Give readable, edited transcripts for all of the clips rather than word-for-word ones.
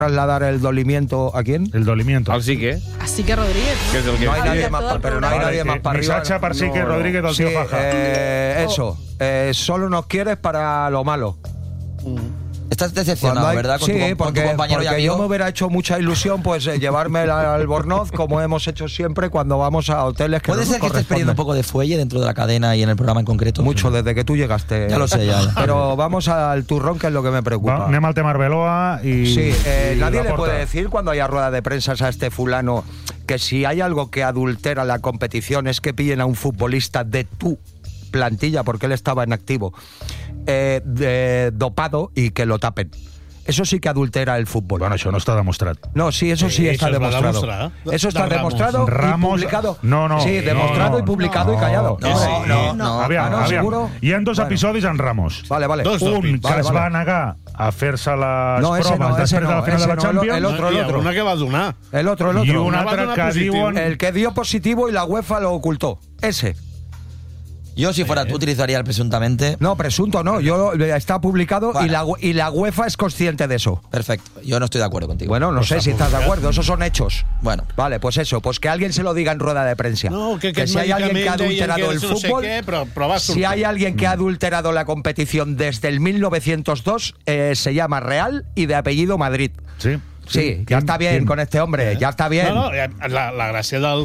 trasladar el dolimiento ¿a quién? El dolimiento. Al Sique. Así que Rodríguez. Que és el que... No hay nadie más, pero no hay nadie más para arriba. Missatge per Sique Rodríguez del tío Faja. Eso. Solo nos quieres para lo malo. Estás decepcionado, ¿verdad? Con tu compañero y porque amigo. yo me hubiera hecho mucha ilusión pues llevarme al Albornoz, como hemos hecho siempre cuando vamos a hoteles que ¿Puede no ser nos que estés perdiendo un poco de fuelle dentro de la cadena y en el programa en concreto? Mucho, desde que tú llegaste. Ya lo sé, ya. Pero vamos al turrón, que es lo que me preocupa. Anem al tema Arbeloa y... Sí, y nadie le Laporta. puede decir cuando haya rueda de prensa a este fulano que si hay algo que adultera la competición es que pillen a un futbolista de tu plantilla, porque él estaba en activo, dopado, y que lo tapen. Eso sí que adultera el fútbol. Bueno, això no està demostrat. No, sí, eso sí está eso es demostrado. demostrar. Eso está demostrado Ramos, y publicado. no, sí, demostrado y publicado y callado. No. Aviam, no, aviam. seguro. Hi ha dos Bueno. episodis en Ramos. Vale. Un que es va negar a fer-se les No, ese proves no, ese després de la no, final de la ese no, Champions. el otro. Hi ha una que va donar. El otro. I un No va altre donar que positiu. diuen... El que dio positivo y la UEFA lo ocultó. Ese. Yo, si fuera tú, utilizaría el presuntamente. No, presunto no. Está publicado Vale. y la UEFA es consciente de eso. Perfecto. Yo no estoy de acuerdo contigo. Bueno, no sé si estás de acuerdo. Esos son hechos. Bueno. Vale, pues eso. Pues que alguien se lo diga en rueda de prensa. No, que si hay alguien que ha adulterado el no sé fútbol... què, però va Si sortir. hay alguien que ha adulterado la competición desde el 1902, se llama Real y de apellido Madrid. Sí. Sí, ya está bien con este hombre, ya está bien. No, la gràcia del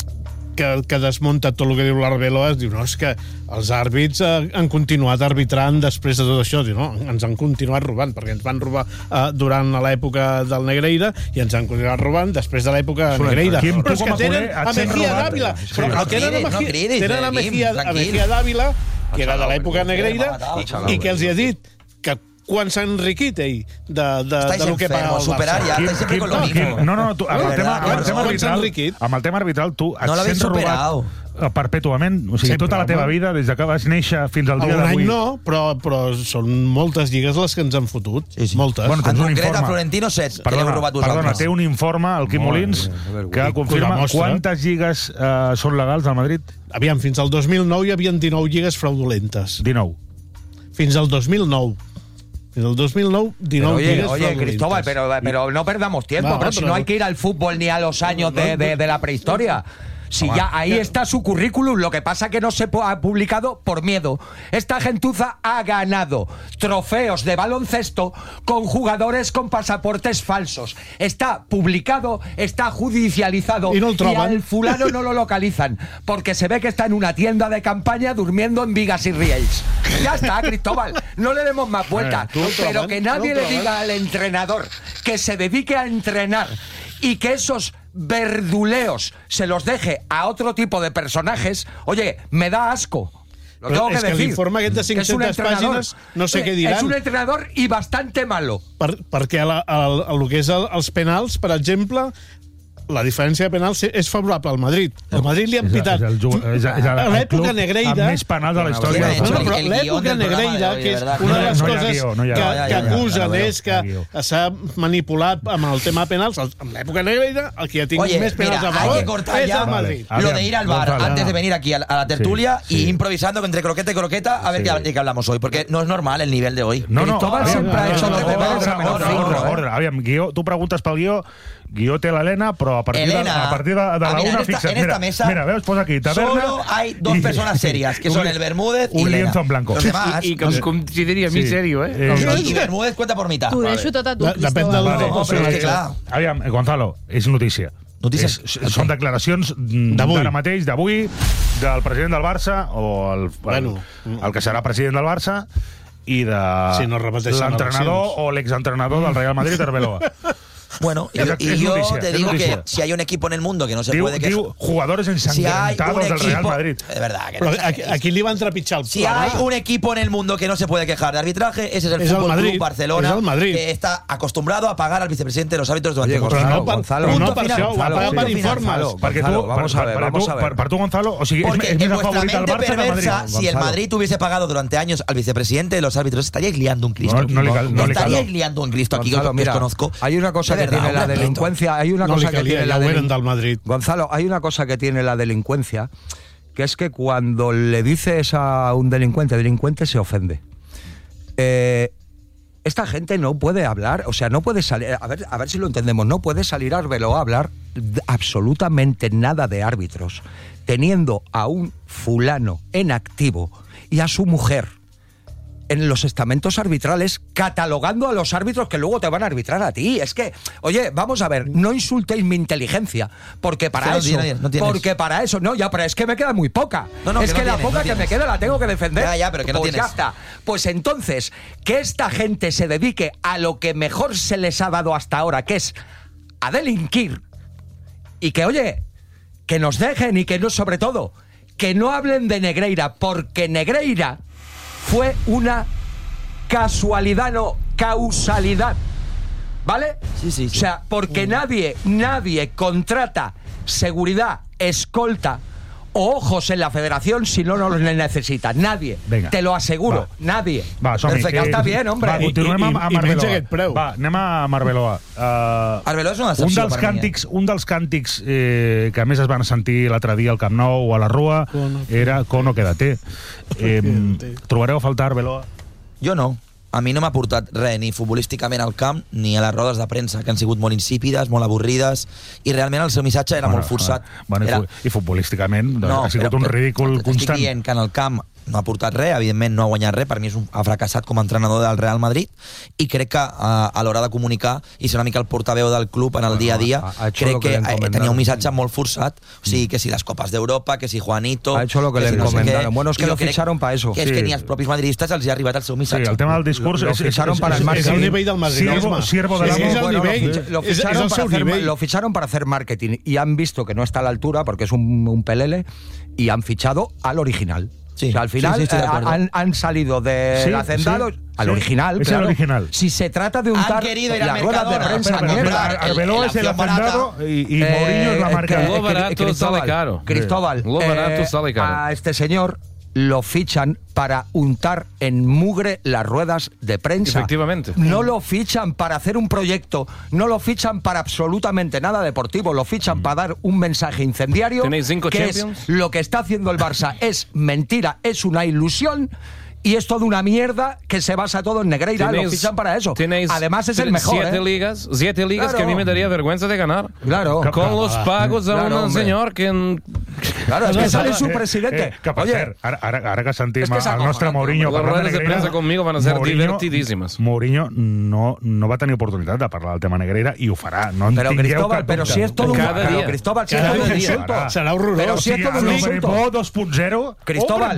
que desmunta tot el que diu l'Arbeloa es diu, no, és que els àrbits han continuat arbitrant després de tot això. Diu, no, ens han continuat robant, perquè ens van robar durant l'època del Negreira i ens han continuat robant després de l'època Negreira. Quim, Però tu és com que a tenen culer a et sents Mejía robat? d'Àvila. Sí. Però No tenen cridis, tenen a Quim, Mejía d'Àvila, que era de l'època Negreira, Matar. i que els hi ha dit que quan s'ha enriquit ell de lo que pagava el superar Barça. ja, estáis siempre con lo mismo. No, tu, amb el tema Enriquit. arbitral tu et No l'habéis sents superado. robat perpètuament, o sigui, Sempre, tota la teva home. vida, des que vas néixer fins al dia Un any d'avui. no, però són moltes lligues les que ens han fotut. Sí, sí. Moltes. Bueno, En tens un concret, a informe. Florentino Set, que l'heu robat Perdona, vosaltres. té un informe, el Quim Molins, que confirma demostra. quantes lligues són legals al Madrid? Aviam, fins al 2009 hi havia 19 lligues fraudulentes. 19. Fins al 2009. Fins al 2009, 19 lligues Oye, fraudulentes. Cristóbal, pero no perdamos tiempo, Va, pero si pero- no hay que ir al fútbol ni a los años de la prehistoria. Si ya ahí está su currículum, lo que pasa que no se ha publicado por miedo. Esta gentuza ha ganado trofeos de baloncesto con jugadores con pasaportes falsos. Está publicado, está judicializado Y no el troban. al fulano no lo localizan porque se ve que está en una tienda de campaña durmiendo en vigas y riels. Ya está, Cristóbal, no le demos más vueltas. tú el Pero troban, que nadie tú el le troban. diga al entrenador que se dedique a entrenar y que esos verduleos se los deje a otro tipo de personajes, oye, me da asco. Lo Però tengo que és que decir. l'informe aquest de Que es un 500 entrenador. pàgines no sé què diran. Es un entrenador y bastante malo. Perquè el que és els penals, per exemple, la diferència de penals és favorable al Madrid. El Madrid li han pitat. A l'època Negreira... amb més penals de la història. Bueno, No, però el guió l'època del programa Negreira, de hoy, que és de verdad. una de les No hi ha coses guió, no hi ha guió. que acusen no és que guió. s'ha manipulat amb el tema penals. Amb l'època Negreira, el que ha tingut Oye, més penals mira, a hay favor que cortar és ya el Madrid. Vale. lo de ir al bar Gonzalo. antes de venir aquí a la tertulia Sí, sí. y improvisando entre croqueta y croqueta a ver de qué hablamos hoy, porque no es normal el nivel de hoy. No, Cristóbal siempre ha hecho los deberes a menor ritmo, ordre. Aviam, guió, tu preguntes pel guió té l'Helena, però a partir de la mira, una en fixa't. en esta mesa Mira, veus, posa aquí, taverna... solo hay dos personas serias, que son el Bermúdez y un Elena. lienzo en blanco. Los demás... I que em consideri a mi Sí. serio, y Bermúdez cuenta por mitad. T'ho deixo tot a tu, Depèn del Cristóbal. No, però és que clar... Aviam, Gonzalo, és notícia. Notícies. Són declaracions d'ara mateix, d'avui, del president del Barça, o el que serà president del Barça, i de Si no repeteixen l'entrenador eleccions. o l'exentrenador del Real Madrid, Arbeloa. Bueno, y Es yo noticia, te es digo noticia. que si hay un equipo en el mundo que no se Diu, puede quejar... jugadores Si hay un ensangrentados del Real equipo... Madrid. Es verdad que Però no. aquí li van trepitjar el Si hay un equipo en el mundo que no se puede quejar de arbitraje, ese es el Fútbol Madrid, Club Barcelona, es el Madrid. que está acostumbrado a pagar al vicepresidente de los árbitros durante muchos Gonzalo, años. Gonzalo, però no Punto per final. això, ho paga per Punto final. informes. Perquè tu, Gonzalo, vamos a ver. per tu, Gonzalo, o sigui, Porque és en més vuestra afavorit el mente Barça que el Madrid. perversa, si el Gonzalo. Madrid hubiese pagado durante años al vicepresidente de los árbitros, estaríais liando un Cristo. No le estaríais liando un Cristo aquí, Gonzalo, que os mira, conozco. hay una cosa De que verdad, tiene la un respeto. delincuencia, hay una No cosa li que calia, tiene ja la ho eren delincuencia. del Madrid. Gonzalo, hay una cosa que tiene la delincuencia, que es que cuando le dices a un delincuente se ofende. esta gente no puede hablar, o sea, no puede salir, a ver si lo entendemos, no puede salir Arbeloa a hablar absolutamente nada de árbitros, teniendo a un fulano en activo y a su mujer en los estamentos arbitrales, catalogando a los árbitros que luego te van a arbitrar a ti. Es que, oye, vamos a ver, no insultéis mi inteligencia, porque para eso, no, ya, pero es que me queda muy poca. Es que la poca que me queda la tengo que defender. Ya, pero que no tienes. Ya está. Pues entonces, que esta gente se dedique a lo que mejor se les ha dado hasta ahora, que es a delinquir, y que, oye, que nos dejen y que no, sobre todo, que no hablen de Negreira, porque Negreira fue una casualidad, no, causalidad, ¿vale? Sí. O sea, porque nadie contrata seguridad, escolta o ojos en la federación si no los necesita. Nadie. Venga. Te lo aseguro. Nadie. Va, perfecte, està bien, hombre. Va, continuem amb Arbeloa. Va, anem a Arbeloa. Arbeloa és una decepció per mi. Un dels càntics que a més es van sentir l'altre dia al Camp Nou o a la Rua era Cono, quédate. Trobareu a faltar Arbeloa? Jo no. A mi no m'ha portat res, ni futbolísticament al camp, ni a les rodes de premsa, que han sigut molt insípides, molt avorrides, i realment el seu missatge era molt forçat. I futbolísticament ha sigut un ridícul constant. Estic dient que en el camp no ha portat res, evidentment no ha guanyat res, per mi ha fracassat com a entrenador del Real Madrid, i crec que a l'hora de comunicar i ser una mica el portaveu del club en el dia a dia, crec que tenia un missatge molt forçat, o sigui, que si les Copes d'Europa, que si Juanito... Ha hecho lo que le encomendaron. Bueno, es que lo ficharon para eso. Que és que ni als propis madridistas els ha arribat el seu missatge. Sí, el tema del discurs lo ficharon para el marketing. És el nivell del madridisme. Siervo de lo ficharon para hacer marketing y han visto que no está a la altura porque es un pelele y han fichado al original. Sí, o sea, al final han salido del hacendado al original. Es claro. el original. Si se trata de untar las ruedas de prensa, Arbeloa es el hacendado y Mourinho es la marca. Lo barato sale caro. Cristóbal, lo barato sale caro. A este señor lo fichan para untar en mugre las ruedas de prensa. Efectivamente. No lo fichan para hacer un proyecto, no lo fichan para absolutamente nada deportivo, lo fichan para dar un mensaje incendiario. ¿Tenéis 5 que Champions? Es lo que está haciendo el Barça es mentira, es una ilusión. Y es toda una mierda que se basa todo en Negreira, lo fichan para eso. Además es el mejor. 7 ligas claro. Que a mí me daría vergüenza de ganar. Claro. Con los pagos a un señor que... Claro, es que sale su presidente. Oye, ara que sentim el nostre Mourinho parlant de Negreira... Les rodes de premsa conmigo van a ser divertidísimas. Mourinho no va tenir oportunitat de parlar del tema Negreira i ho farà. No en tingueu cap dubte. Pero si es todo un... Cristóbal, si es todo un insulto. Serà horrorós. Pero si es todo un insulto. Bo 2.0. Cristóbal,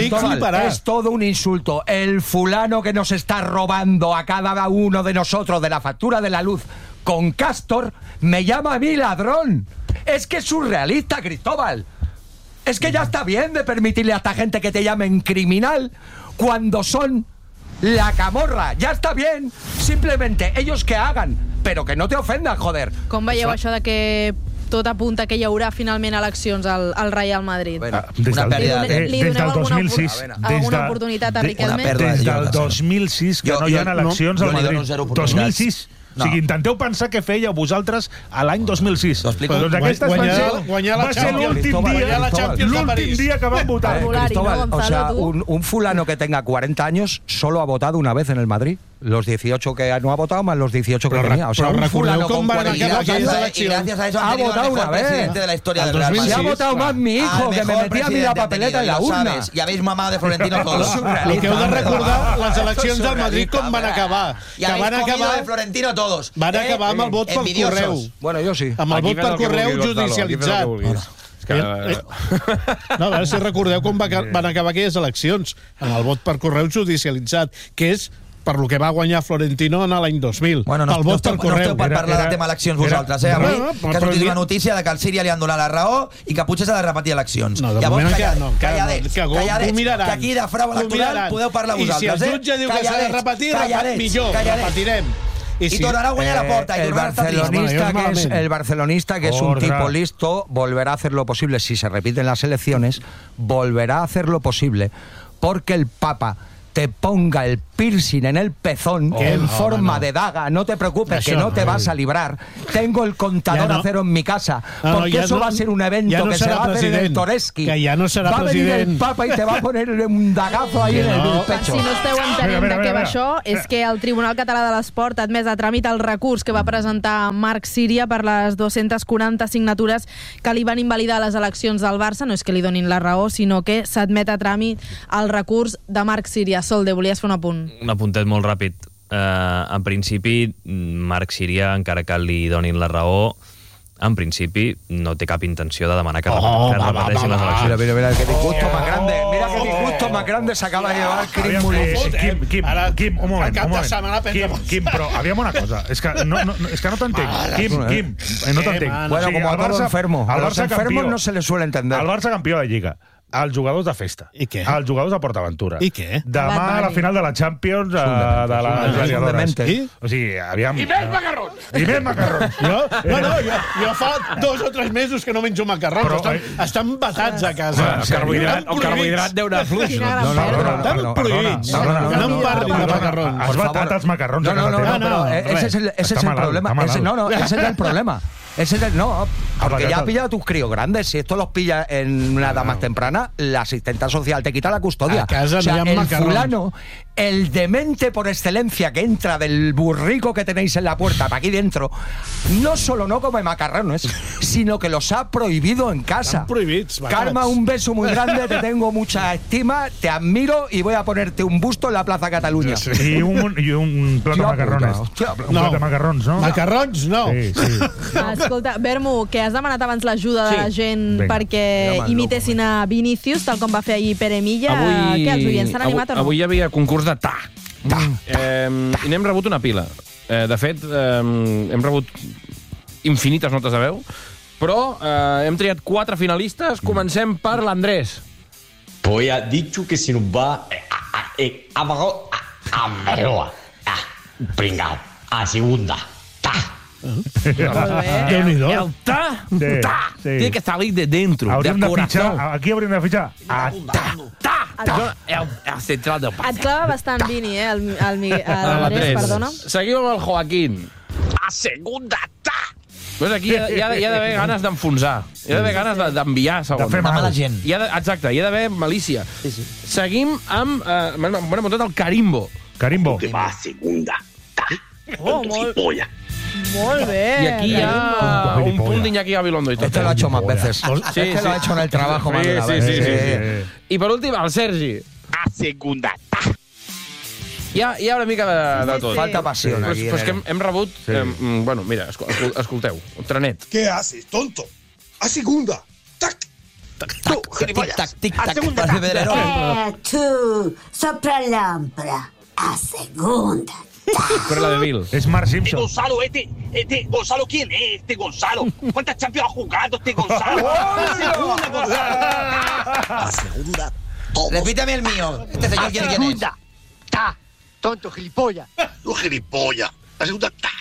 es todo un insulto. El fulano que nos está robando a cada uno de nosotros de la factura de la luz con Castor me llama a mí ladrón. Es que es surrealista, Cristóbal. Es que ya está bien de permitirle a esta gente que te llamen criminal cuando son la camorra. Ya está bien. Simplemente ellos que hagan, pero que no te ofendan, joder. Com veieu això de que tot apunta que hi haurà finalment eleccions al Real Madrid? Bueno, una pèrdida. Li doneu alguna oportunitat a Riquelme? Des del 2006 que no hi ha eleccions al Madrid. 2006. O sigui, intenteu pensar què fèieu vosaltres a l'any 2006. Doncs aquestes va ser l'últim dia que van votar. Cristóbal, o sea, un fulano que tenga 40 años solo ha votado una vez en el Madrid. Los 18 que no ha votado más los 18 que tenía. O sea, un fulano con 40 años y gracias a eso ha votado una vez. Presidente de la historia del Real Madrid. Se ha votado más mi hijo, que me metía a mí la papeleta en la urna. Y habéis mamado de Florentino todos. El que heu de recordar, les eleccions del Madrid com van acabar. Y habéis comido de Florentino todos. Van acabar amb el vot per correu. Bueno, jo sí. Amb el vot per correu judicialitzat. No, a veure si recordeu com van acabar aquelles eleccions, amb el vot per correu judicialitzat, que és per lo que va guanyar Florentino en l'any 2000. Bueno, no esteu per parlar de tema eleccions vosaltres, eh? Avui que ha sortit una notícia de que al Síria li han donat la raó i que potser s'ha de repetir eleccions. No, de moment calladets, que aquí de frau electoral podeu parlar vosaltres, eh? I si el jutge diu que s'ha de repetir, millor, repetirem. Y tornará a guanyar la porta. El barcelonista, que es un tipo listo, volverá a hacer lo posible. Si se repiten las elecciones, volverá a hacer lo posible porque el Papa te ponga el piercing en el pezón en forma de daga. No te preocupes, que no te vas a librar. Tengo el contador a cero en mi casa, porque eso va a ser un evento que se va a hacer en el Toreski. Que ja no serà va a venir el Papa y te va a poner un dagazo ahí en el pecho. Si no esteu entenent de què va això, és que el Tribunal Català de l'Esport ha admès a tràmit el recurs que va presentar Marc Síria per les 240 signatures que li van invalidar les eleccions del Barça. No és que li donin la raó, sinó que s'admet a tràmit el recurs de Marc Síria. Solde, volies fer un apunt? Un apuntet molt ràpid. En principi, Marc Síria, encara que li donin la raó, en principi no té cap intenció de demanar que repeteixin les eleccions. Mira, que disgusto más grande. Mira que disgusto más grande s'acaba de llevar el Cris Molí. Quim, un moment. Quim, però aviam una cosa. És que no t'entenc. Quim, no t'entenc. Bueno, como al Barça enfermo. A los enfermos no se les suele entender. El Barça campió de Lliga. Els jugadors de festa. I què? Els jugadors de PortAventura. I què? Demà a la final de la Champions de les gladiadores. O sigui, aviam... I més macarrons! I més macarrons! Jo fa 2 o 3 mesos que no menjo macarrons. Estan batats a casa. El carbohidrat deu anar fluix. Estan prohibits. No em parlin de macarrons. Has batat els macarrons a casa teva. No, ese es el problema. Ese es el problema. Porque ya ha pillado a tus críos grandes. Si esto los pilla en una edad más temprana, la asistenta social te quita la custodia. A casa no el fulano, el demente por excelencia que entra del burrico que tenéis en la puerta para aquí dentro, no solo no come macarrones, sino que los ha prohibido en casa. Están prohibidos. Karma, un beso muy grande, te tengo mucha estima, te admiro y voy a ponerte un busto en la Plaza Cataluña. Y un plato de macarrones. Un plato de macarrons, no? Macarrons, no. Sí. Escolta, Bermu, que has demanat abans l'ajuda de la gent perquè imitessin a Vinícius, tal com va fer ahir Pere Milla. Què, els oients s'han animat o no? Avui hi havia concurs de ta. I n'hem rebut una pila. De fet, hem rebut infinites notes de veu, però hem triat 4 finalistes. Comencem per l'Andrés. Poi ha dicho que si no va a pringao, a segunda. Ta. Déu-n'hi-do. El ta, tiene que salir de dentro, del corazón. Aquí hauríem de fitxar. El central del pase. Et clava bastant, Vini, l'Andrés, perdona. Seguim amb el Joaquín. A segunda, ta. Pues aquí hi ha d'haver ganes d'enfonsar. Hi ha d'haver ganes d'enviar, segons. De fer mala gent. Exacte, hi ha d'haver malícia. Seguim amb... M'he muntat el Carimbo. Carimbo. Que va a segunda, ta. Molt bé. Y aquí ya un punt d'Iñaki Gabilondo. Este lo ha hecho más veces. Este lo ha hecho en el trabajo más de una vez. Sí. I per últim, el Sergi. A segunda, ta. Hi ha una mica de tot. Falta passió aquí. Pues que hem rebut... Bueno, mira, escolteu. Un trenet. ¿Qué haces, tonto? A segunda. Tac. Tú, gilipollas. A segunda, ta. Tú, sopra lámpara. A segunda. Pero la de Bill. Es Mark Simpson. Gonzalo, Gonzalo, ¿quién es este Gonzalo? ¿Cuántas Champions ha jugado este Gonzalo? A segunda, Gonzalo. A segunda, todos. Repítame el mío. Este señor quién es. Segunda, ta. Tonto, gilipollas. No gilipollas. A segunda, ta.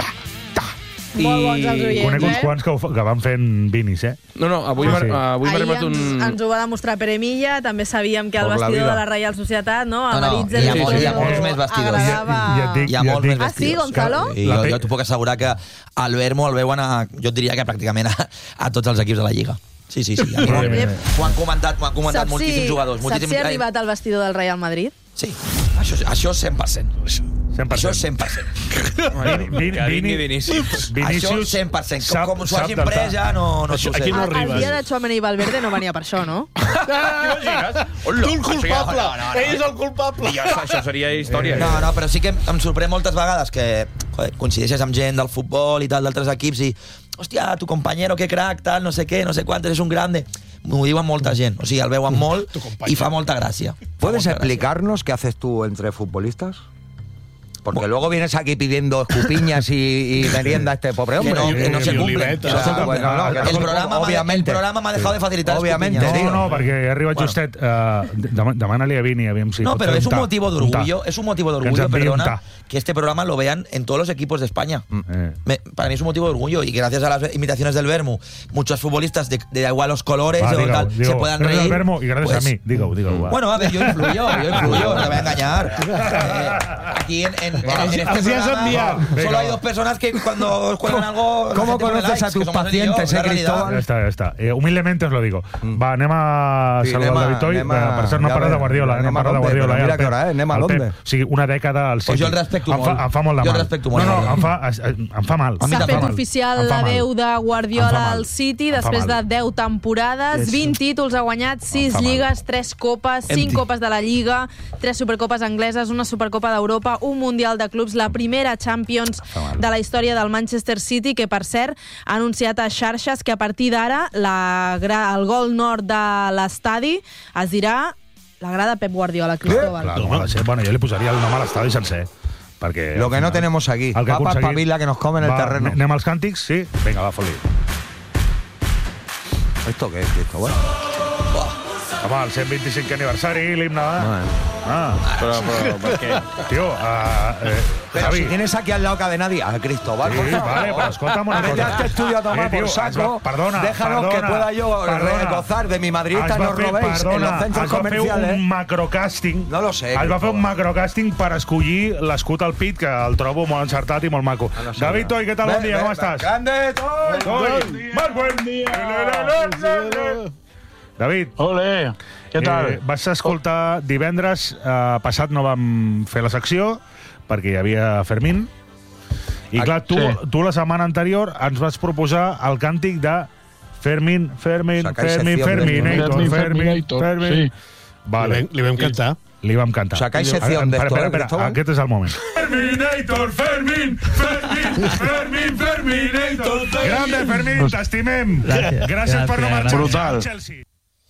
Molt bons els oients, Conec uns quants que van fent vinis, No, avui m'ha arribat un... Ens ho va demostrar Pere Milla, també sabíem que el vestidor de la Reial Societat, no? Hi ha molts més vestidors. Hi ha molts més vestidors. Ah, sí, Gonzalo? Jo t'ho puc assegurar que al Vermo el veuen jo et diria que pràcticament a tots els equips de la Lliga. Sí. Ho han comentat moltíssims jugadors. Saps si ha arribat al vestidor del Real Madrid? Sí, això 100%. Això 100%. Vinícius. Això 100%. Com s'ho hagin pres ja no sucede. Aquí no arribes. El dia de Tchouaméni i Valverde no venia per això, no? Tu el culpable. Ell és el culpable. Això seria història. No, però sí que em sorprèn moltes vegades que coincideixes amb gent del futbol i tal, d'altres equips i hòstia, tu compañero, que crack, tal, no sé què, no sé quantes, és un grande. M'ho diuen molta gent. O sigui, el veuen molt i fa molta gràcia. ¿Puedes explicarnos qué haces tú entre futbolistas? porque luego vienes aquí pidiendo escupiñas y merienda a este pobre hombre. Que no se cumple. El programa m'ha dejado de facilitar obviamente, no, perquè ha arribat justet. Demana-li a Vini, aviam si no, pot pero fer es un motivo de orgullo, perdona, que este programa lo vean en todos los equipos de España. Para mí es un motivo de orgullo y gracias a las imitaciones del Vermu, muchos futbolistas de igual los colores se puedan reír. Del Vermu y gracias a mí, digo. Bueno, a ver, yo influyo, no te voy a engañar. Aquí en este programa solo hay dos personas que cuando cuelgan algo... ¿Cómo conoces a tus pacientes, Cristóbal? Ya está. Humildemente os lo digo. Va, anem a saludar el David Toy. Per cert, no hem parlat de Guardiola. Mira que hora, anem a l'onde. O sigui, una dècada al City. Pues jo el respecto molt. Em fa molt de mal. Jo el respecto molt. No, em fa mal. S'ha fet oficial l'adeu de Guardiola al City després de 10 temporades, 20 títols, ha guanyat 6 lligues, 3 copes, 5 copes de la Lliga, 3 supercopes angleses, una supercopa d'Europa, un Mundial de Clubs, la primera Champions de la història del Manchester City, que per cert ha anunciat a xarxes que a partir d'ara el gol nord de l'estadi es dirà la grada Pep Guardiola, Cristóbal. Bueno, jo li posaria el nom a l'estadi sencer. Perquè, lo que no tenemos aquí. Papa, pavila, que nos comen el terreno. Anem als càntics? Sí? Vinga, va, fot-li. ¿Esto qué es, Cristóbal? Home, el 125 aniversari, l'himne. Però per què? Tio, pero Javi. si tienes aquí al lado Cadenadi a Cristóbal, Sí, por favor. vale, pero escolta'm una cosa. Vete a este estudio a tomar Tío, por saco. Déjanos que pueda yo gozar de mi madridista, no robéis en los centros comerciales. Es va fer un macrocàsting. No lo sé. Es va fer un macrocàsting per escollir l'escut al pit, que el trobo molt encertat i molt maco. David Toy, què tal? Bon dia, com estàs? Grande, Toy. Molt bon dia. David. Ole, què tal? Vas escoltar divendres passat, no vam fer la secció perquè hi havia Fermín i clar, tu la setmana anterior ens vas proposar el càntic de Fermín. Vale. Li vam cantar. Li vam cantar. Sacáis sección de esto, Espera, aquest és el moment. Ferminator. Grande, Fermín, t'estimem. Gràcies per no marxar al Chelsea.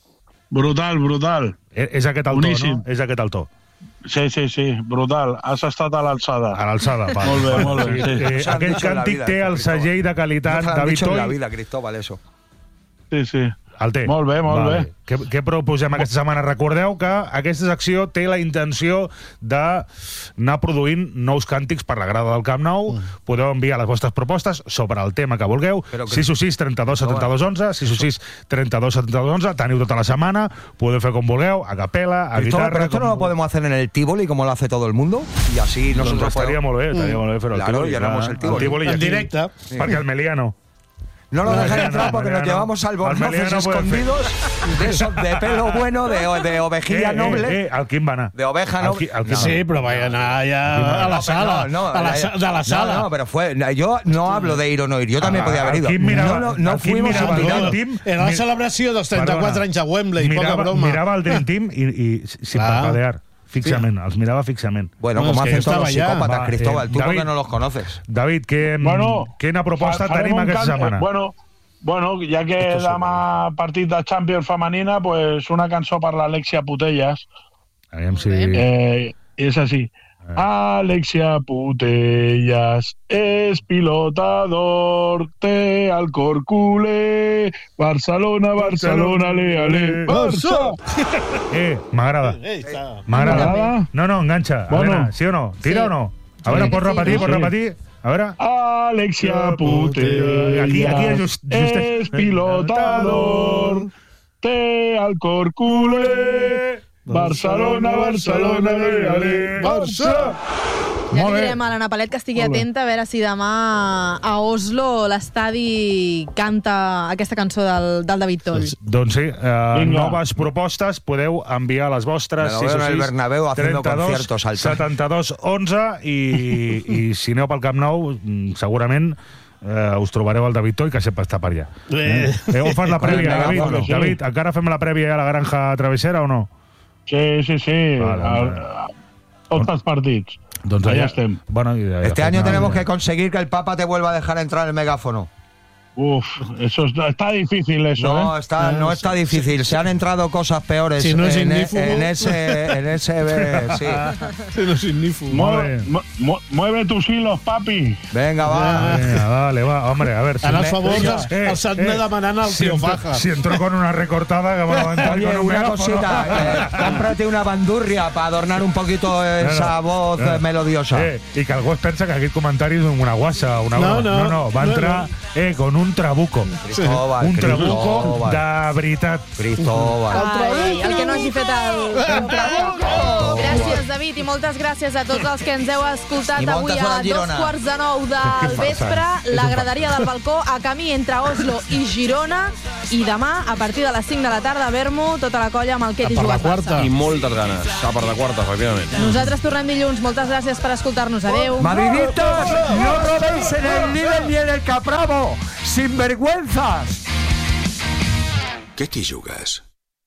Brutal. És aquest el to, no? És aquest el to. Sí, brutal. Has estat a l'alçada. A l'alçada, va. Molt bé. Aquest càntic té el segell de qualitat David Toy. No en la vida, Cristóbal, eso. Sí. El té. Molt bé. Què proposem aquesta setmana? Recordeu que aquesta secció té la intenció d'anar produint nous càntics per la grada del Camp Nou. Podeu enviar les vostres propostes sobre el tema que vulgueu. 616 32 72 11, 616 32 72 11. Teniu tota la setmana. Podeu fer com vulgueu, a capela, a guitarra... Pero esto no lo podemos hacer en el Tivoli, como lo hace todo el mundo. Y así nosotros estaria molt bé fer el Tivoli. Llenamos el Tivoli. En directe. Perquè el Meliano... No lo dejan entrar porque nos llevamos albornoces escondidos de esos de pelo bueno, de ovejilla noble. Al Quim va anar. De oveja noble. Sí, però va anar ja a la sala. De la sala. No, pero fue... Yo no hablo de ir o no ir. Yo también podía haber ido. No fuimos invitados. Era la celebració dels 34 anys a Wembley. Poca broma. Mirava el Dream Team i sin parpadear. Fixament, els mirava fixament. Bueno, como hacen todos los psicópatas, Cristóbal, tú porque no los conoces. David, quina proposta tenim aquesta setmana? Bueno, ja que demà partit de Champions femenina, pues una cançó per l'Alexia Putellas. Aviam si... És així. Alexia Putellas es pilotador, té al cor culer, Barcelona, ale, Barça! M'agrada. M'agrada? No, enganxa. A veure, sí o no? Tira o no? A veure, pots repetir? A veure... Alexia Putellas es pilotador, té al cor culer, Barcelona, ale, Barça! Ja li direm a l'Anna Palet que estigui atenta a veure si demà a Oslo l'estadi canta aquesta cançó del David Toll. Doncs sí, noves propostes, podeu enviar les vostres 616 32 11 i si aneu pel Camp Nou segurament us trobareu el David Toy, que sempre està per allà. On fas la prèvia, David? David, encara fem la prèvia a la Granja Travessera o no? Sí. Tots els partits. Doncs allà estem. Bueno, este año tenemos que conseguir que el Papa te vuelva a dejar entrar el megáfono. Eso está difícil eso, no, no está difícil. Se han entrado cosas peores si no es en ese sí. Si no es ignífugo. Mueve tus hilos, papi. Venga, va. Venga, vale, va. Hombre, a ver. Ara els favors els han de demanar al tío Faja. Si entró con una recortada que va a levantar. Oye, una cosita. Cómprate una bandurria para adornar un poquito esa voz melodiosa. I que algú es pensa que aquest comentari és una guassa, una broma. No, va entrar con un trabuco. Un trabuco de veritat. Ai, el que no hagi fet el trabuco. Gràcies, David, i moltes gràcies a tots els que ens heu escoltat avui a 2:45 del vespre. La graderia del balcó a camí entre Oslo i Girona, i demà, a partir de les 5 de la tarda, a Vermo, tota la colla amb el Què jugat Barça. I moltes ganes. A per la quarta, efectivament. Nosaltres tornem dilluns. Moltes gràcies per escoltar-nos. Adéu. Madridistas, no robéis en el Líder ni en el Capravo. Sinvergüenzas. ¿Qué te jugas?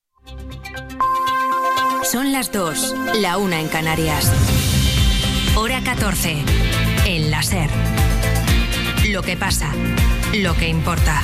Son las 2, la 1 en Canarias. Hora 14, en la SER. Lo que pasa, lo que importa.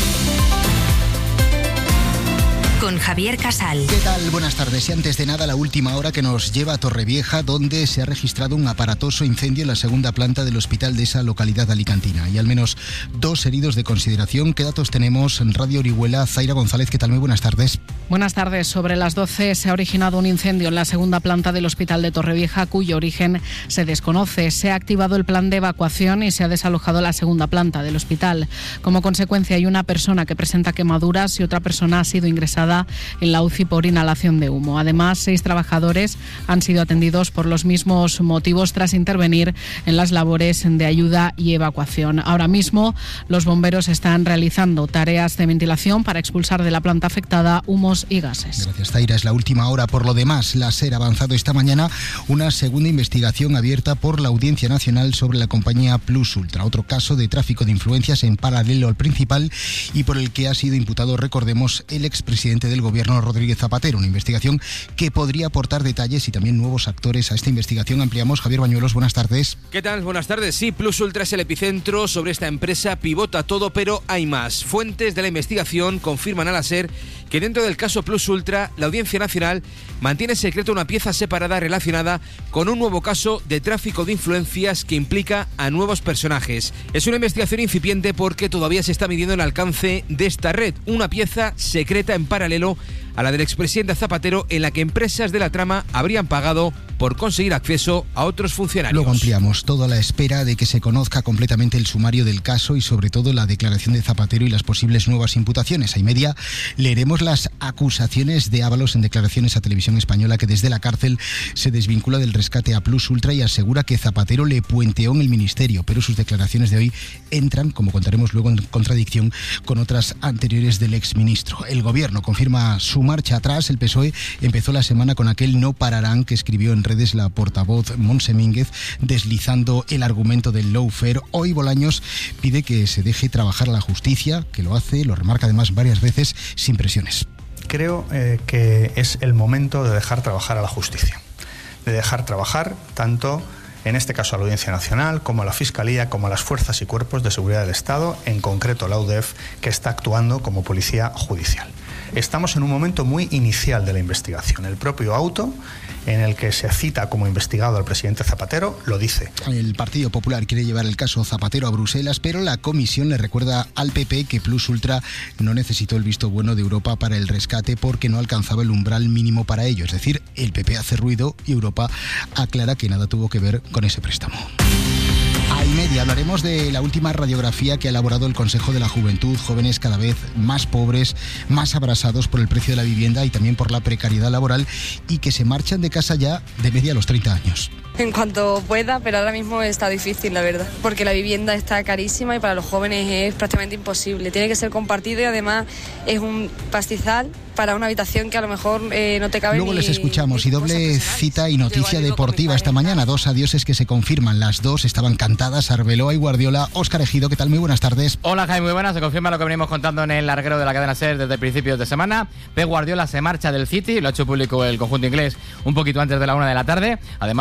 Con Javier Casal. ¿Qué tal? Buenas tardes. Y antes de nada, la última hora que nos lleva a Torrevieja, donde se ha registrado un aparatoso incendio en la segunda planta del hospital de esa localidad alicantina. Y al menos 2 heridos de consideración. ¿Qué datos tenemos en Radio Orihuela? Zaira González, ¿qué tal? Muy buenas tardes. Buenas tardes. Sobre las 12 se ha originado un incendio en la segunda planta del hospital de Torrevieja, cuyo origen se desconoce. Se ha activado el plan de evacuación y se ha desalojado la segunda planta del hospital. Como consecuencia, hay una persona que presenta quemaduras y otra persona ha sido ingresada en la UCI por inhalación de humo. Además, 6 trabajadores han sido atendidos por los mismos motivos tras intervenir en las labores de ayuda y evacuación. Ahora mismo, los bomberos están realizando tareas de ventilación para expulsar de la planta afectada humos y gases. Gracias, Zaira. Es la última hora. Por lo demás, la SER ha avanzado esta mañana una segunda investigación abierta por la Audiencia Nacional sobre la compañía Plus Ultra, otro caso de tráfico de influencias en paralelo al principal y por el que ha sido imputado, recordemos, el expresidente del gobierno, Rodríguez Zapatero. Una investigación que podría aportar detalles y también nuevos actores a esta investigación. Ampliamos. Javier Bañuelos, buenas tardes. ¿Qué tal? Buenas tardes. Sí, Plus Ultra es el epicentro. Sobre esta empresa pivota todo, pero hay más. Fuentes de la investigación confirman a la SER que dentro del caso Plus Ultra, la Audiencia Nacional mantiene secreto una pieza separada relacionada con un nuevo caso de tráfico de influencias que implica a nuevos personajes. Es una investigación incipiente porque todavía se está midiendo el alcance de esta red, una pieza secreta en paralelo a la del expresidente Zapatero, en la que empresas de la trama habrían pagado por conseguir acceso a otros funcionarios. Luego ampliamos, todo a la espera de que se conozca completamente el sumario del caso y sobre todo la declaración de Zapatero y las posibles nuevas imputaciones. A y media leeremos las acusaciones de Ábalos en declaraciones a Televisión Española, que desde la cárcel se desvincula del rescate a Plus Ultra y asegura que Zapatero le puenteó en el ministerio, pero sus declaraciones de hoy entran, como contaremos luego, en contradicción con otras anteriores del exministro. El gobierno confirma su marcha atrás. El PSOE empezó la semana con aquel no pararán que escribió en redes la portavoz Montse Mínguez, deslizando el argumento del lawfare. Hoy Bolaños pide que se deje trabajar a la justicia, que lo hace, lo remarca además varias veces, sin presiones. Creo que es el momento de dejar trabajar a la justicia, de dejar trabajar tanto, en este caso, a la Audiencia Nacional, como a la Fiscalía, como a las fuerzas y cuerpos de seguridad del Estado, en concreto la UDEF, que está actuando como policía judicial. Estamos en un momento muy inicial de la investigación. El propio auto en el que se cita como investigado al presidente Zapatero lo dice. El Partido Popular quiere llevar el caso Zapatero a Bruselas, pero la comisión le recuerda al PP que Plus Ultra no necesitó el visto bueno de Europa para el rescate porque no alcanzaba el umbral mínimo para ello. Es decir, el PP hace ruido y Europa aclara que nada tuvo que ver con ese préstamo. A y media hablaremos de la última radiografía que ha elaborado el Consejo de la Juventud. Jóvenes cada vez más pobres, más abrasados por el precio de la vivienda y también por la precariedad laboral, y que se marchan de casa ya de media a los 30 años. En cuanto pueda, pero ahora mismo está difícil, la verdad, porque la vivienda está carísima y para los jóvenes es prácticamente imposible. Tiene que ser compartido y además es un pastizal para una habitación que a lo mejor no te cabe. Luego les escuchamos. Y doble cita y noticia deportiva esta mañana. 2 adioses que se confirman. Las 2 estaban cantadas: Arbeloa y Guardiola. Óscar Ejido, ¿qué tal? Muy buenas tardes. Hola, Jaime, muy buenas. Se confirma lo que venimos contando en el larguero de la cadena SER desde principios de semana. Pep Guardiola se marcha del City, lo ha hecho público el conjunto inglés un poquito antes de la 1 de la tarde. Además, luego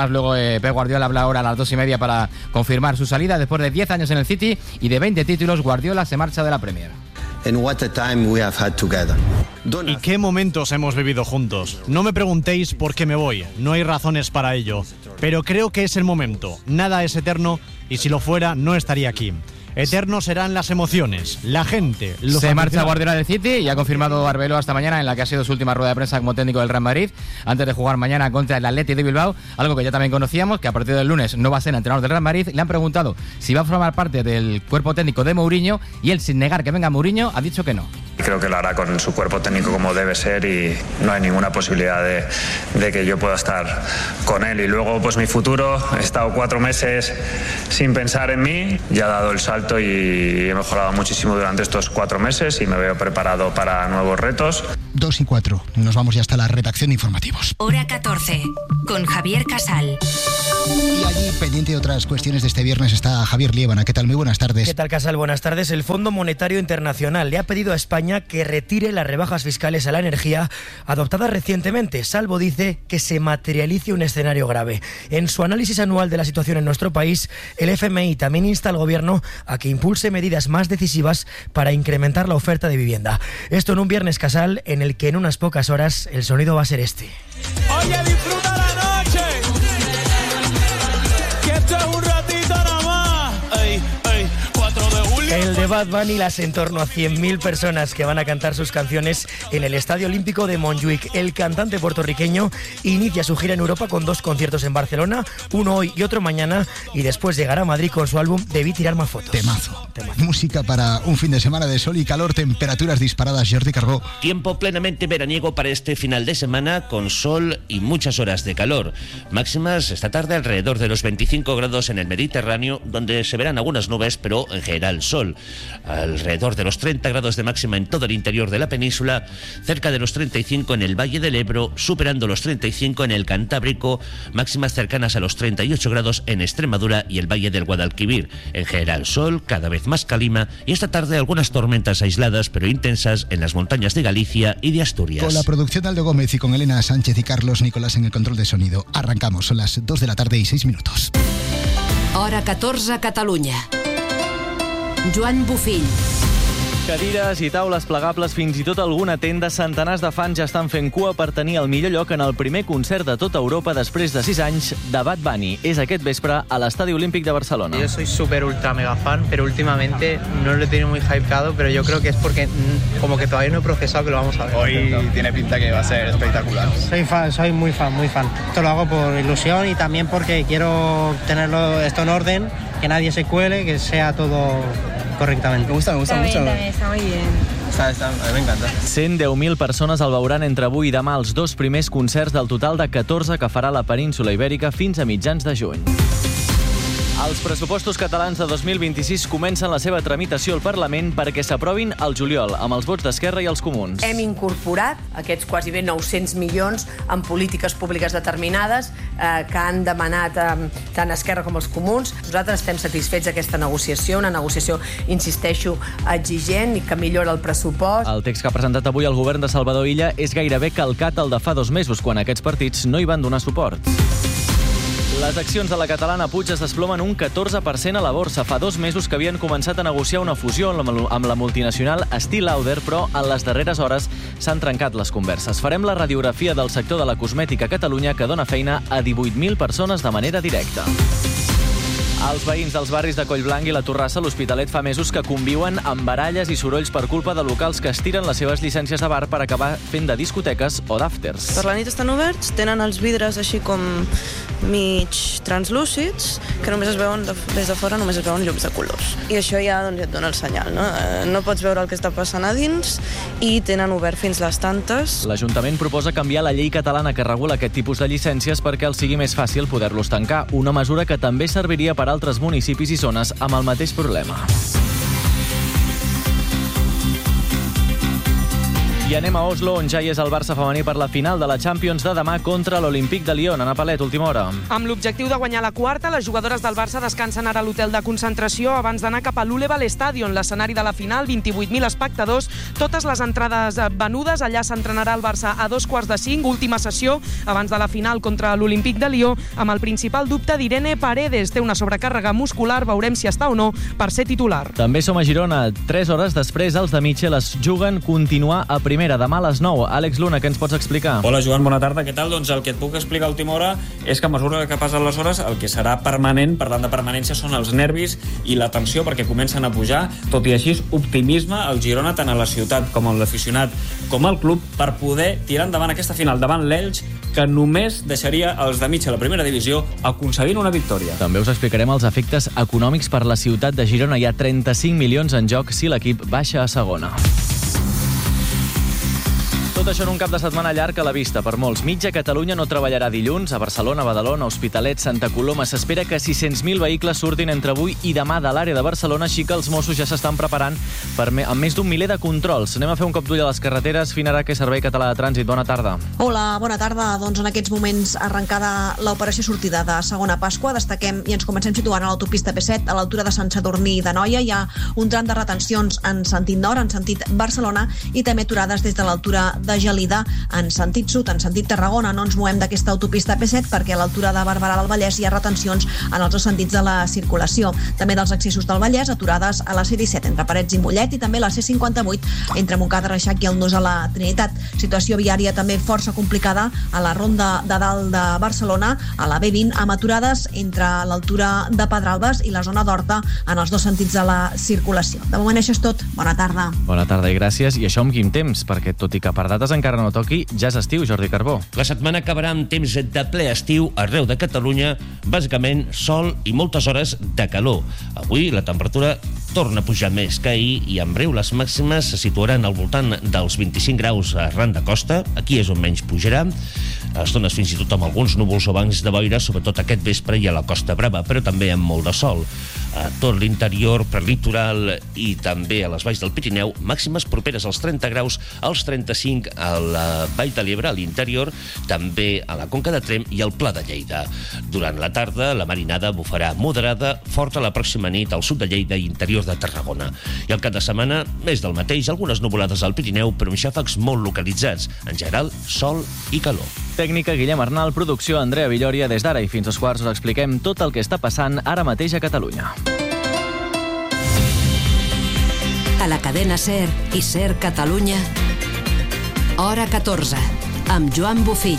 Pep Guardiola habla ahora a las 2:30 para confirmar su salida. Después de 10 años en el City y de 20 títulos, Guardiola se marcha de la Premier. And what a time we have had together. ¿Y qué momentos hemos vivido juntos? No me preguntéis por qué me voy, no hay razones para ello, pero creo que es el momento. Nada es eterno y si lo fuera no estaría aquí. Eternos serán las emociones, la gente, los Se marcha Guardiola del City y ha confirmado Arbeloa esta mañana en la que ha sido su última rueda de prensa como técnico del Real Madrid, antes de jugar mañana contra el Athletic de Bilbao, algo que ya también conocíamos, que a partir del lunes no va a ser entrenador del Real Madrid. Le han preguntado si va a formar parte del cuerpo técnico de Mourinho y él, sin negar que venga Mourinho, ha dicho que no. Creo que lo hará con su cuerpo técnico como debe ser y no hay ninguna posibilidad de que yo pueda estar con él. Y luego, pues mi futuro, he estado 4 meses sin pensar en mí, ya he dado el salto y he mejorado muchísimo durante estos 4 meses y me veo preparado para nuevos retos. 2:04, nos vamos ya hasta la redacción de informativos. Hora 14, con Javier Casal. Y allí, pendiente de otras cuestiones de este viernes, está Javier Liébana. ¿Qué tal? Muy buenas tardes. ¿Qué tal, Casal? Buenas tardes. El Fondo Monetario Internacional le ha pedido a España que retire las rebajas fiscales a la energía adoptadas recientemente, salvo, dice, que se materialice un escenario grave. En su análisis anual de la situación en nuestro país, el FMI también insta al Gobierno a que impulse medidas más decisivas para incrementar la oferta de vivienda. Esto en un viernes, Casal, en el que en unas pocas horas el sonido va a ser este. Oye, disfruta la noche, que esto es un ratito nada más. Ey, ey, 4 de julio. El de Bad Bunny, las en torno a 100.000 personas que van a cantar sus canciones en el Estadio Olímpico de Montjuic. El cantante puertorriqueño inicia su gira en Europa con 2 conciertos en Barcelona, uno hoy y otro mañana, y después llegará a Madrid con su álbum Debí tirar más fotos. Temazo. Música para un fin de semana de sol y calor, temperaturas disparadas. Jordi Cargó. Tiempo plenamente veraniego para este final de semana, con sol y muchas horas de calor. Máximas esta tarde alrededor de los 25 grados en el Mediterráneo, donde se verán algunas nubes, pero en general sol. Alrededor de los 30 grados de máxima en todo el interior de la península, cerca de los 35 en el Valle del Ebro, superando los 35 en el Cantábrico, máximas cercanas a los 38 grados en Extremadura y el Valle del Guadalquivir. En general sol, cada vez más calima, y esta tarde algunas tormentas aisladas pero intensas en las montañas de Galicia y de Asturias. Con la producción de Aldo Gómez y con Elena Sánchez y Carlos Nicolás en el control de sonido. Arrancamos, son las 2 de la tarde y 6 minutos. Hora 14 a Catalunya. Joan Bufill. Cadires i taules plegables, fins i tot alguna tenda, centenars de fans ja estan fent cua per tenir el millor lloc en el primer concert de tota Europa després de 6 anys de Bad Bunny. És aquest vespre a l'Estadi Olímpic de Barcelona. Yo soy súper ultra mega fan, pero últimamente no lo he tenido muy hypeado, pero yo creo que es porque como que todavía no he procesado que lo vamos a ver. Hoy tiene pinta que va a ser espectacular. Soy fan, soy muy fan, muy fan. Esto lo hago por ilusión y también porque quiero tenerlo esto en orden, que nadie se cuele, que sea todo correctamente. Me gusta mucho. Está muy bien. A mí me encanta. 110.000 persones el veuran entre avui i demà els 2 primers concerts del total de 14 que farà la península Ibèrica fins a mitjans de juny. Els pressupostos catalans de 2026 comencen la seva tramitació al Parlament perquè s'aprovin al juliol, amb els vots d'Esquerra i els Comuns. Hem incorporat aquests quasi bé 900 milions en polítiques públiques determinades que han demanat tant Esquerra com els Comuns. Nosaltres estem satisfets d'aquesta negociació, una negociació, insisteixo, exigent i que millora el pressupost. El text que ha presentat avui el govern de Salvador Illa és gairebé calcat al de fa 2 mesos, quan aquests partits no hi van donar suport. Les accions de la catalana Puig es desplomen un 14% a la borsa. Fa 2 mesos que havien començat a negociar una fusió amb la multinacional Estée Lauder, però en les darreres hores s'han trencat les converses. Farem la radiografia del sector de la cosmètica a Catalunya, que dona feina a 18.000 persones de manera directa. Els veïns dels barris de Collblanc i la Torrassa, l'Hospitalet, fa mesos que conviuen amb baralles i sorolls per culpa de locals que estiren les seves llicències de bar per acabar fent de discoteques o d'àfters. Per la nit estan oberts, tenen els vidres així com mig translúcids, que només es veuen des de fora, només es veuen llums de colors. I això ja doncs, et dona el senyal, no? No pots veure el que està passant a dins i tenen obert fins les tantes. L'Ajuntament proposa canviar la llei catalana que regula aquest tipus de llicències perquè els sigui més fàcil poder-los tancar, una mesura que també serviria per altres municipis i zones amb el mateix problema. I I anem a Oslo, on ja hi és el Barça femení per la final de la Champions de demà contra l'Olympique de Lyon. Ana Palet, última hora. Amb l'objectiu de guanyar la quarta, les jugadores del Barça descansen ara a l'hotel de concentració abans d'anar cap a l'Uleval Stadion, l'escenari de la final, 28.000 espectadors, totes les entrades venudes. Allà s'entrenarà el Barça a 4:45, última sessió abans de la final contra l'Olympique de Lió, amb el principal dubte d'Irene Paredes. Té una sobrecàrrega muscular, veurem si està o no per ser titular. També som a Girona. 3 hores després, els de Mitchell es juguen continuar a primera, demà a les 9. Àlex Luna, què ens pots explicar? Hola, Joan, bona tarda. Què tal? Doncs el que et puc explicar a última hora és que a mesura que passen les hores, el que serà permanent, parlant de permanència, són els nervis i la tensió, perquè comencen a pujar. Tot i així, optimisme al Girona, tant a la ciutat com a l'aficionat com al club, per poder tirar endavant aquesta final davant l'Elx, que només deixaria els de Mitchell a la primera divisió aconseguint una victòria. També us explicarem els efectes econòmics per la ciutat de Girona. Hi ha 35 milions en joc si l'equip baixa a segona. Tot això en un cap de setmana llarg a la vista per molts. Mitja Catalunya no treballarà dilluns. A Barcelona, Badalona, Hospitalet, Santa Coloma s'espera que 600.000 vehicles surtin entre avui i demà de l'àrea de Barcelona, així que els Mossos ja s'estan preparant amb més d'un miler de controls. Anem a fer un cop d'ull a les carreteres. Finaraque, Servei Català de Trànsit, bona tarda. Hola, bona tarda. Doncs en aquests moments arrencada l'operació sortida de Segona Pasqua. Destaquem i ens comencem situant a l'autopista P7 a l'altura de Sant Sadurní de Noia. Hi ha un tram de retencions en sentit nord, en sentit Barcelona, i també aturades des de l'altura de Gelida en sentit sud, en sentit Tarragona. No ens movem d'aquesta autopista P7 perquè a l'altura de Barberà del Vallès hi ha retencions en els dos sentits de la circulació. També dels accessos del Vallès, aturades a la C-17 entre Parets i Mollet, i també la C-58 entre Montcada, Reixac i el Nus a la Trinitat. Situació viària també força complicada a la Ronda de Dalt de Barcelona, a la B20, amb aturades entre l'altura de Pedralbes i la zona d'Horta en els dos sentits de la circulació. De moment això és tot. Bona tarda. Bona tarda i gràcies. I això amb quin temps? Perquè tot i que per dates encara no toqui, ja és estiu, Jordi Carbó. La setmana acabarà amb temps de ple estiu arreu de Catalunya, bàsicament sol i moltes hores de calor. Avui la temperatura torna a pujar més que ahir i en breu les màximes se situaran al voltant dels 25 graus arran de costa. Aquí és on menys pujarà. A estones fins i tot amb alguns núvols o bancs de boira, sobretot aquest vespre i a la Costa Brava, però també amb molt de sol. A tot l'interior, prelitoral i també a les valls del Pirineu, màximes properes als 30 graus, als 35 a la Vall de l'Ebre, a l'interior, també a la Conca de Tremp i al Pla de Lleida. Durant la tarda, la marinada bufarà moderada, forta la pròxima nit al sud de Lleida i interior de Tarragona. I al cap de setmana, més del mateix, algunes nuvolades al Pirineu, però amb xàfecs molt localitzats. En general, sol i calor. Tècnica Guillem Arnal, producció Andrea Villòria. Des d'ara i fins als quarts us expliquem tot el que està passant ara mateix a Catalunya. A la cadena SER i SER Catalunya, hora 14, amb Joan Bofill.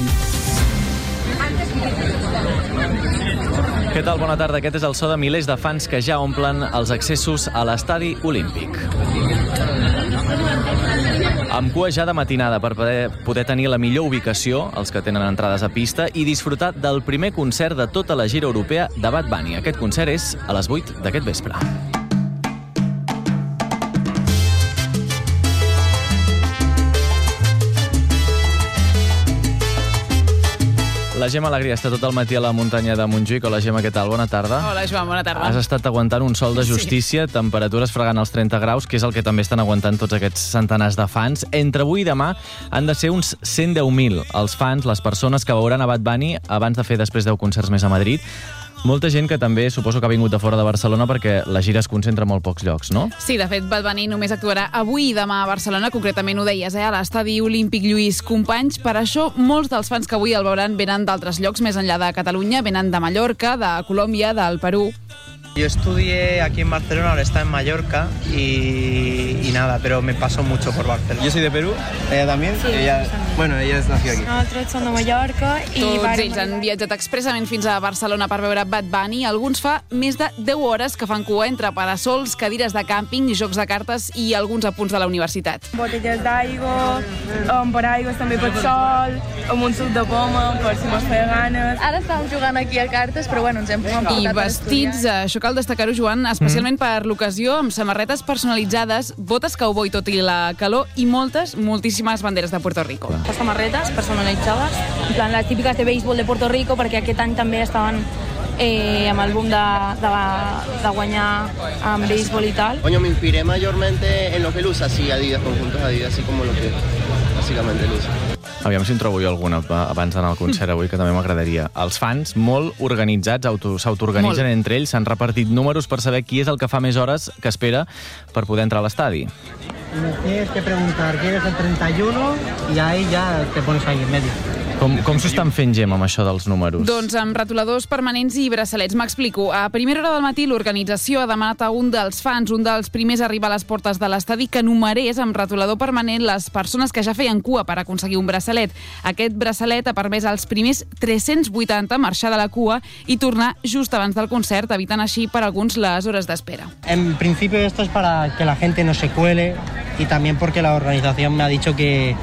Què tal? Bona tarda. Aquest és el so de milers de fans que ja omplen els accessos a l'estadi olímpic. Amb cua ja de matinada per poder tenir la millor ubicació, els que tenen entrades a pista, i disfrutar del primer concert de tota la gira europea de Bad Bunny. Aquest concert és a les 8 d'aquest vespre. La Gemma Alegria està tot el matí a la muntanya de Montjuïc. Hola, Gemma, què tal? Bona tarda. Hola, Joan, bona tarda. Has estat aguantant un sol de justícia, temperatures fregant els 30 graus, que és el que també estan aguantant tots aquests centenars de fans. Entre avui i demà han de ser uns 110.000 els fans, les persones que veuran a Bad Bunny abans de fer després 10 concerts més a Madrid. Molta gent que també suposo que ha vingut de fora de Barcelona perquè la gira es concentra en molt pocs llocs, no? Sí, de fet, Bad Bunny només actuarà avui i demà a Barcelona, concretament ho deies, a l'estadi olímpic Lluís Companys. Per això, molts dels fans que avui el veuran venen d'altres llocs més enllà de Catalunya, venen de Mallorca, de Colòmbia, del Perú. Yo estudié aquí en Barcelona, ahora está en Mallorca y nada, pero me paso mucho por Barcelona. Yo soy de Perú, ella también. Sí, ella es nació aquí. Nosaltres som de Mallorca i... Tots ells han viatjat expressament fins a Barcelona per veure Bad Bunny. Alguns fa més de 10 hores que fan cua entre parasols, cadires de càmping, jocs de cartes i alguns apunts de la universitat. Botelles d'aigua, paraigües també per sol, amb un suc de poma per si mos feia ganes. Ara estàvem jugant aquí a cartes, però bueno, ens hem portat i vestits, això cal destacar-ho, Joan, especialment per l'ocasió, amb samarretes personalitzades, botes cowboy tot i la calor i moltíssimes banderes de Puerto Rico. Les samarretes personalitzades, en plan les típiques de béisbol de Puerto Rico, perquè aquest any també estaven amb el boom de guanyar amb béisbol y tal. Coño, me inspiré mayormente en lo que él usa, sí, Adidas, conjuntos Adidas, así como lo que básicamente él usa. Aviam si en trobo jo alguna abans d'anar al concert avui, que també m'agradaria. Els fans, molt organitzats, s'autoorganitzen entre ells, s'han repartit números per saber qui és el que fa més hores que espera per poder entrar a l'estadi. Me tienes que preguntar quién es el 31 y ahí ya te pones ahí en medio. Com s'ho estan fent, Gemma, amb això dels números? Doncs amb retoladors permanents i braçalets. M'explico. A primera hora del matí, l'organització ha demanat a un dels fans, un dels primers a arribar a les portes de l'estadi, que numerés amb retolador permanent les persones que ja feien cua per aconseguir un braçalet. Aquest braçalet ha permès als primers 380 marxar de la cua i tornar just abans del concert, evitant així per alguns les hores d'espera. En principio esto es para que la gente no se cuele y también porque la organización me ha dicho que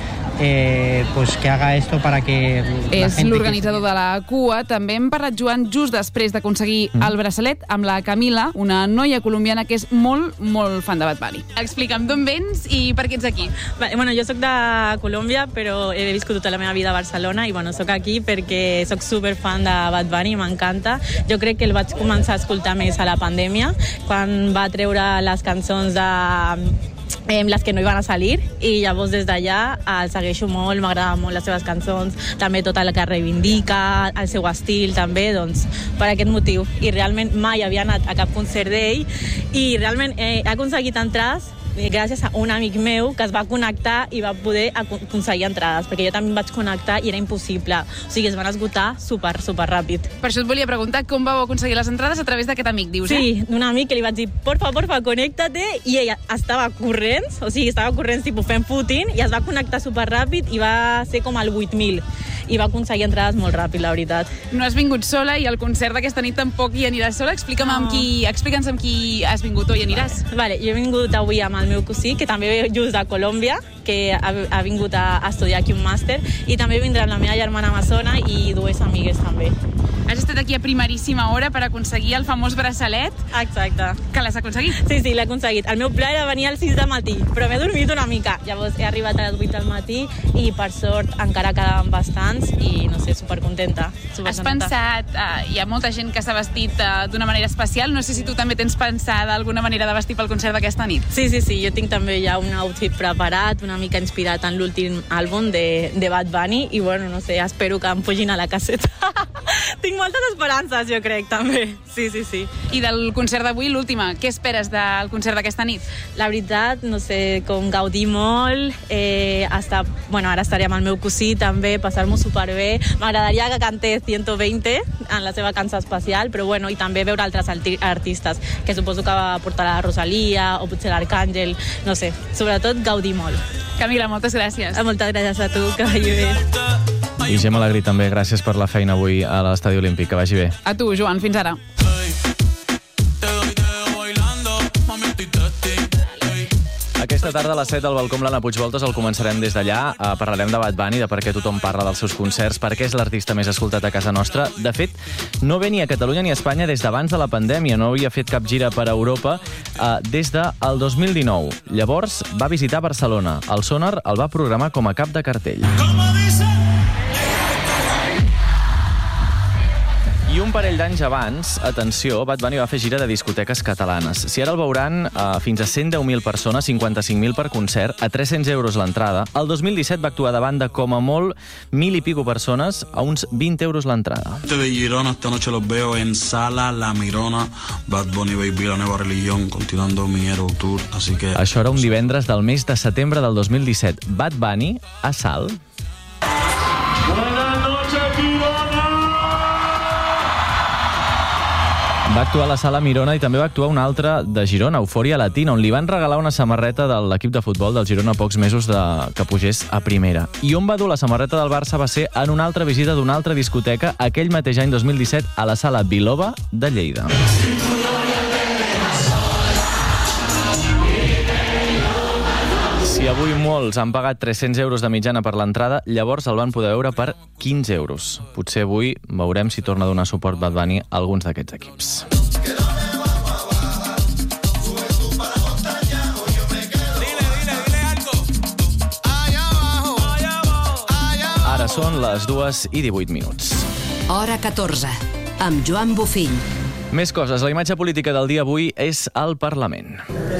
que haga esto para que la És gente... l'organitzador de la cua. També hem parlat, Joan, just després d'aconseguir el braçalet amb la Camila, una noia colombiana que és molt, molt fan de Bad Bunny. Explica'm d'on vens i per què ets aquí. Bueno, jo soc de Colòmbia, però he viscut tota la meva vida a Barcelona i bueno, soc aquí perquè soc superfan de Bad Bunny, m'encanta. Jo crec que el vaig començar a escoltar més a la pandèmia, quan va treure les cançons de... les que no iban a salir, i llavors des d'allà el segueixo molt, m'agraden molt les seves cançons, també tot el que reivindica, el seu estil també, doncs per aquest motiu. I realment mai havia anat a cap concert d'ell i realment he aconseguit entrades gràcies a un amic meu que es va connectar i va poder aconseguir entrades, perquè jo també em vaig connectar i era impossible. O sigui, es van esgotar super ràpid. Per això et volia preguntar com vau aconseguir les entrades a través d'aquest amic, dius, Sí, d'un amic que li vaig dir, porfa, connecta-te, i ella estava corrents, o sigui, estava corrents tipus fent footing, i es va connectar super ràpid i va ser com el 8.000. I va aconseguir entrades molt ràpid, la veritat. No has vingut sola i al concert d'aquesta nit tampoc hi aniràs sola. Explica'ns amb qui has vingut o hi aniràs. Vale, jo he vingut avui amb el meu cosí, que també ve just de Colòmbia, que ha vingut a estudiar aquí un màster, i també vindran la meva germana Amazona i dues amigues també. Has estat aquí a primeríssima hora per aconseguir el famós braçalet. Exacte. Que l'has aconseguit? Sí, l'he aconseguit. El meu pla era venir al 6 del matí, però m'he dormit una mica. Llavors he arribat a les 8 del matí i per sort encara quedaven bastants i no sé, supercontenta. Has pensat, hi ha molta gent que s'ha vestit d'una manera especial, no sé si tu també tens pensat alguna manera de vestir pel concert d'aquesta nit. Sí, jo tinc també ja un outfit preparat, una mica inspirat en l'últim àlbum de Bad Bunny i bueno, no sé, espero que em pugin a la caseta. Tinc moltes esperances, jo crec, també. Sí. I del concert d'avui, l'última, què esperes del concert d'aquesta nit? La veritat, no sé, com gaudir molt, ara estaré amb el meu cosí també, passar-m'ho superbé. M'agradaria que cantés 120 en la seva cançó especial, però bueno, i també veure altres artistes, que suposo que portarà la Rosalía o potser l'Arcàngel, no sé, sobretot gaudir molt. Camila, moltes gràcies. Moltes gràcies a tu, que vagi bé. I Gemma Alegrí també, gràcies per la feina avui a l'Estadi Olímpic, que vagi bé. A tu, Joan, fins ara. Aquesta tarda a les 7 al balcó amb l'Anna Puigvoltes el començarem des d'allà. Parlarem de Bad Bunny, de per què tothom parla dels seus concerts, per què és l'artista més escoltat a casa nostra. De fet, no ve ni a Catalunya ni a Espanya des d'abans de la pandèmia. No havia fet cap gira per Europa des del 2019. Llavors va visitar Barcelona. El Sonar el va programar com a cap de cartell. I un parell d'anys abans, atenció, Bad Bunny va fer gira de discoteques catalanes. Si ara el veuran fins a 110.000 persones, 55.000 per concert, a 300 euros l'entrada. El 2017 va actuar davant de com a molt 1.000 i pico persones a uns 20 euros l'entrada. De Girona, esta noche los veo en Sala La Mirona, Bad Bunny Baby, la nueva religión, continuando mi Hero Tour, así que... Això era un divendres del mes de setembre del 2017. Bad Bunny a Salt. Buenas noches, Girona! Va actuar a la Sala Mirona i també va actuar una altra de Girona, Eufòria Latina, on li van regalar una samarreta de l'equip de futbol del Girona pocs mesos que pugés a primera. I on va dur la samarreta del Barça va ser en una altra visita d'una altra discoteca aquell mateix any 2017 a la Sala Biloba de Lleida. Si avui molts han pagat 300 euros de mitjana per l'entrada, llavors el van poder veure per 15 euros. Potser avui veurem si torna a donar suport Bad Bunny a alguns d'aquests equips. Ara són les 2:18. Hora 14. amb Joan Bofill. Més coses. La imatge política del dia avui és al Parlament.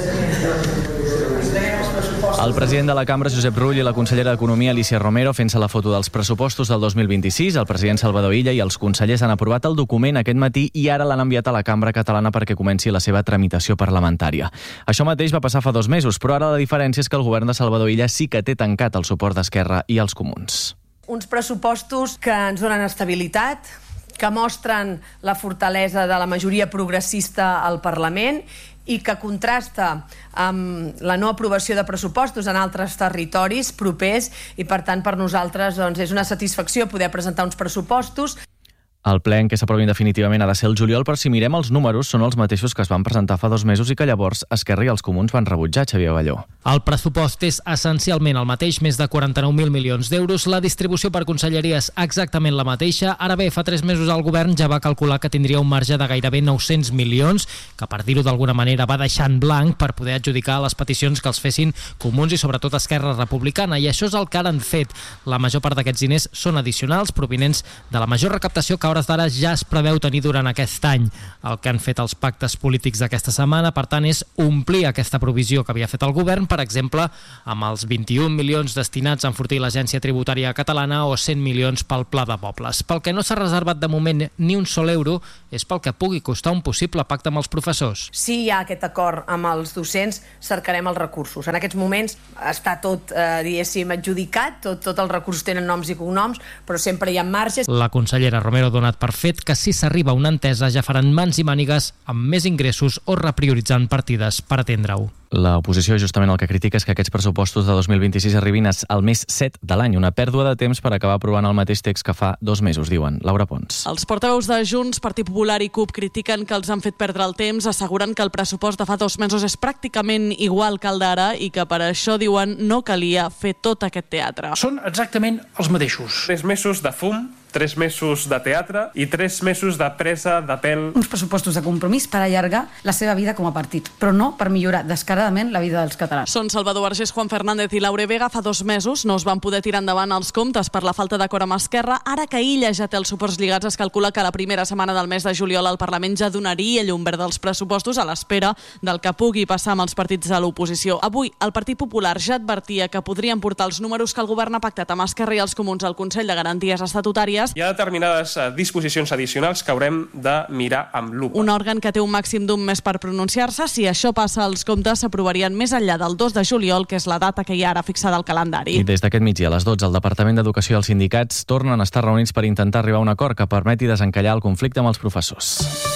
El president de la Cambra, Josep Rull, i la consellera d'Economia, Alícia Romero, fent-se la foto dels pressupostos del 2026. El president Salvador Illa i els consellers han aprovat el document aquest matí i ara l'han enviat a la Cambra Catalana perquè comenci la seva tramitació parlamentària. Això mateix va passar fa 2 mesos, però ara la diferència és que el govern de Salvador Illa sí que té tancat el suport d'Esquerra i els comuns. Uns pressupostos que ens donen estabilitat, que mostren la fortalesa de la majoria progressista al Parlament i que contrasta amb la no aprovació de pressupostos en altres territoris propers i, per tant, per nosaltres és una satisfacció poder presentar uns pressupostos. El ple en què s'aprovin definitivament ha de ser el juliol, però si mirem els números són els mateixos que es van presentar fa 2 mesos i que llavors Esquerra i els comuns van rebutjar, Xavier Balló. El pressupost és essencialment el mateix, més de 49.000 milions d'euros. La distribució per conselleries exactament la mateixa. Ara bé, fa 3 mesos el govern ja va calcular que tindria un marge de gairebé 900 milions, que per dir-ho d'alguna manera va deixar en blanc per poder adjudicar les peticions que els fessin comuns i sobretot Esquerra Republicana. I això és el que ara han fet. La major part d'aquests diners són addicionals, provinents de la major recaptació que a hores d'ara ja es preveu tenir durant aquest any. El que han fet els pactes polítics d'aquesta setmana, per tant, és omplir aquesta provisió que havia fet el govern, per exemple, amb els 21 milions destinats a enfortir l'Agència Tributària Catalana o 100 milions pel Pla de Pobles. Pel que no s'ha reservat de moment ni un sol euro és pel que pugui costar un possible pacte amb els professors. Si hi ha aquest acord amb els docents, cercarem els recursos. En aquests moments està tot, diguéssim, adjudicat, tots els recursos tenen noms i cognoms, però sempre hi ha marges. La consellera Romero ha donat per fet que si s'arriba a una entesa ja faran mans i mànigues amb més ingressos o reprioritzant partides per atendre-ho. L'oposició justament el que critica és que aquests pressupostos de 2026 arribin al mes 7 de l'any, una pèrdua de temps per acabar aprovant el mateix text que fa 2 mesos, diuen. Laura Pons. Els portaveus de Junts, Partit Popular i CUP critiquen que els han fet perdre el temps, asseguren que el pressupost de fa 2 mesos és pràcticament igual que el d'ara i que per això, diuen, no calia fer tot aquest teatre. Són exactament els mateixos. 3 mesos de fum, 3 mesos de teatre i 3 mesos de presa de pèl. Uns pressupostos de compromís per allargar la seva vida com a partit, però no per millorar descaradament la vida dels catalans. Són Salvador Argés, Juan Fernández i Laure Vega. Fa 2 mesos no es van poder tirar endavant els comptes per la falta d'acord amb Esquerra. Ara que Illa ja té els suports lligats, es calcula que la primera setmana del mes de juliol el Parlament ja donaria llum verd dels pressupostos a l'espera del que pugui passar amb els partits de l'oposició. Avui, el Partit Popular ja advertia que podrien portar els números que el govern ha pactat amb Esquerra i els comuns al Consell de Garanties Estatutàries. Hi ha determinades disposicions addicionals que haurem de mirar amb lupa. Un òrgan que té un màxim d'un mes per pronunciar-se. Si això passa, els comptes s'aprovarien més enllà del 2 de juliol, que és la data que hi ha ara fixada al calendari. I des d'aquest migdia a les 12, el Departament d'Educació i els sindicats tornen a estar reunits per intentar arribar a un acord que permeti desencallar el conflicte amb els professors.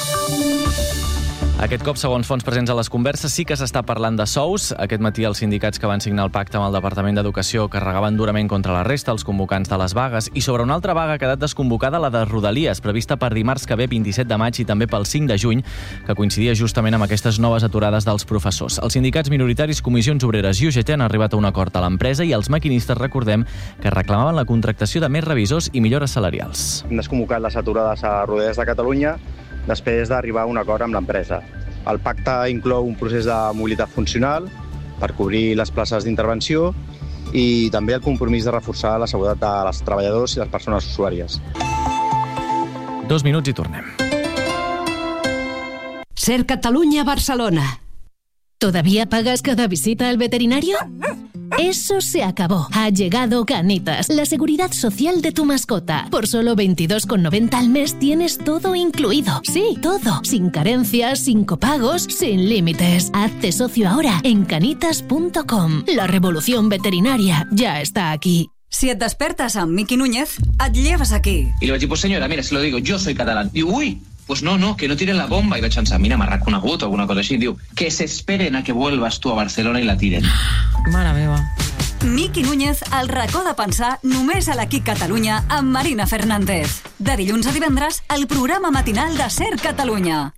Aquest cop, segons fonts presents a les converses, sí que s'està parlant de sous. Aquest matí els sindicats que van signar el pacte amb el Departament d'Educació carregaven durament contra la resta, els convocants de les vagues, i sobre una altra vaga ha quedat desconvocada, la de Rodalies, prevista per dimarts que ve 27 de maig i també pel 5 de juny, que coincidia justament amb aquestes noves aturades dels professors. Els sindicats minoritaris, Comissions Obreres i UGT han arribat a un acord a l'empresa i els maquinistes, recordem, que reclamaven la contractació de més revisors i millores salarials. Hem desconvocat les aturades a Rodalies de Catalunya després d'arribar a un acord amb l'empresa. El pacte inclou un procés de mobilitat funcional per cobrir les places d'intervenció i també el compromís de reforçar la seguretat dels treballadors i les persones usuàries. 2 minuts i tornem. Ser Catalunya Barcelona. ¿Todavía pagas cada visita al veterinario? Eso se acabó. Ha llegado Canitas, la seguridad social de tu mascota. Por solo 22,90 al mes tienes todo incluido. Sí, todo. Sin carencias, sin copagos, sin límites. Hazte socio ahora en canitas.com. La revolución veterinaria ya está aquí. Si et despertes amb Miqui Núñez, et lleves aquí. Y le vaig dir, pues señora, mira, se lo digo, yo soy catalán. Diu, uy, pues no, que no tiren la bomba. I vaig pensar, mira, m'ha reconegut o alguna cosa així. Diu, que se esperen a que vuelvas tú a Barcelona y la tiren. Mare meva. Miqui Núñez, el racó de pensar només a l'Equip Catalunya amb Marina Fernández. De dilluns a divendres, el programa matinal de Ser Catalunya.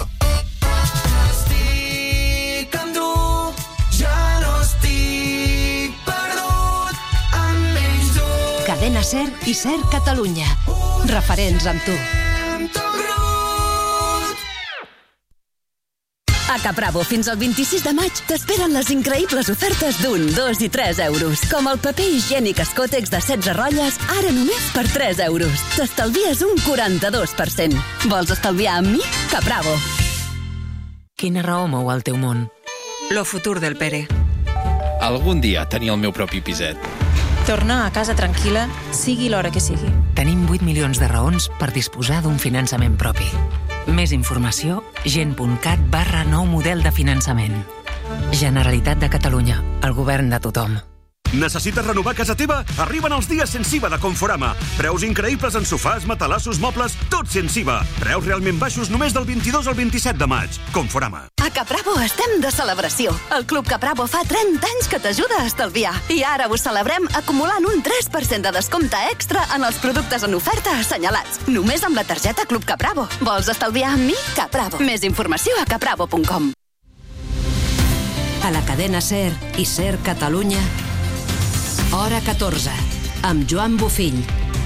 Estic amb tu, ja no estic perdut, amb menys tu. Cadena Ser i Ser Catalunya. Referents amb tu. A Capravo, fins al 26 de maig, t'esperen les increïbles ofertes d'1, 2 i 3 euros. Com el paper higiènic Escotex de 16 rotlles, ara només per 3 euros. T'estalvies un 42%. Vols estalviar amb mi? Capravo. Quina raó mou el teu món? Lo futur del Pere. Algun dia tenir el meu propi piset. Tornar a casa tranquil·la, sigui l'hora que sigui. Tenim 8 milions de raons per disposar d'un finançament propi. Més informació, gent.cat/nou model de finançament. Generalitat de Catalunya, el govern de tothom. Necessites renovar casa teva? Arriben els dies sense IVA de Conforama. Preus increïbles en sofàs, matalassos, mobles, tot sense IVA. Preus realment baixos només del 22 al 27 de maig. Conforama. A Capravo estem de celebració. El Club Capravo fa 30 anys que t'ajuda a estalviar. I ara ho celebrem acumulant un 3% de descompte extra en els productes en oferta assenyalats. Només amb la targeta Club Capravo. Vols estalviar amb mi? Capravo. Més informació a capravo.com. A la cadena SER i SER Catalunya, Hora 14, amb Joan Bofill.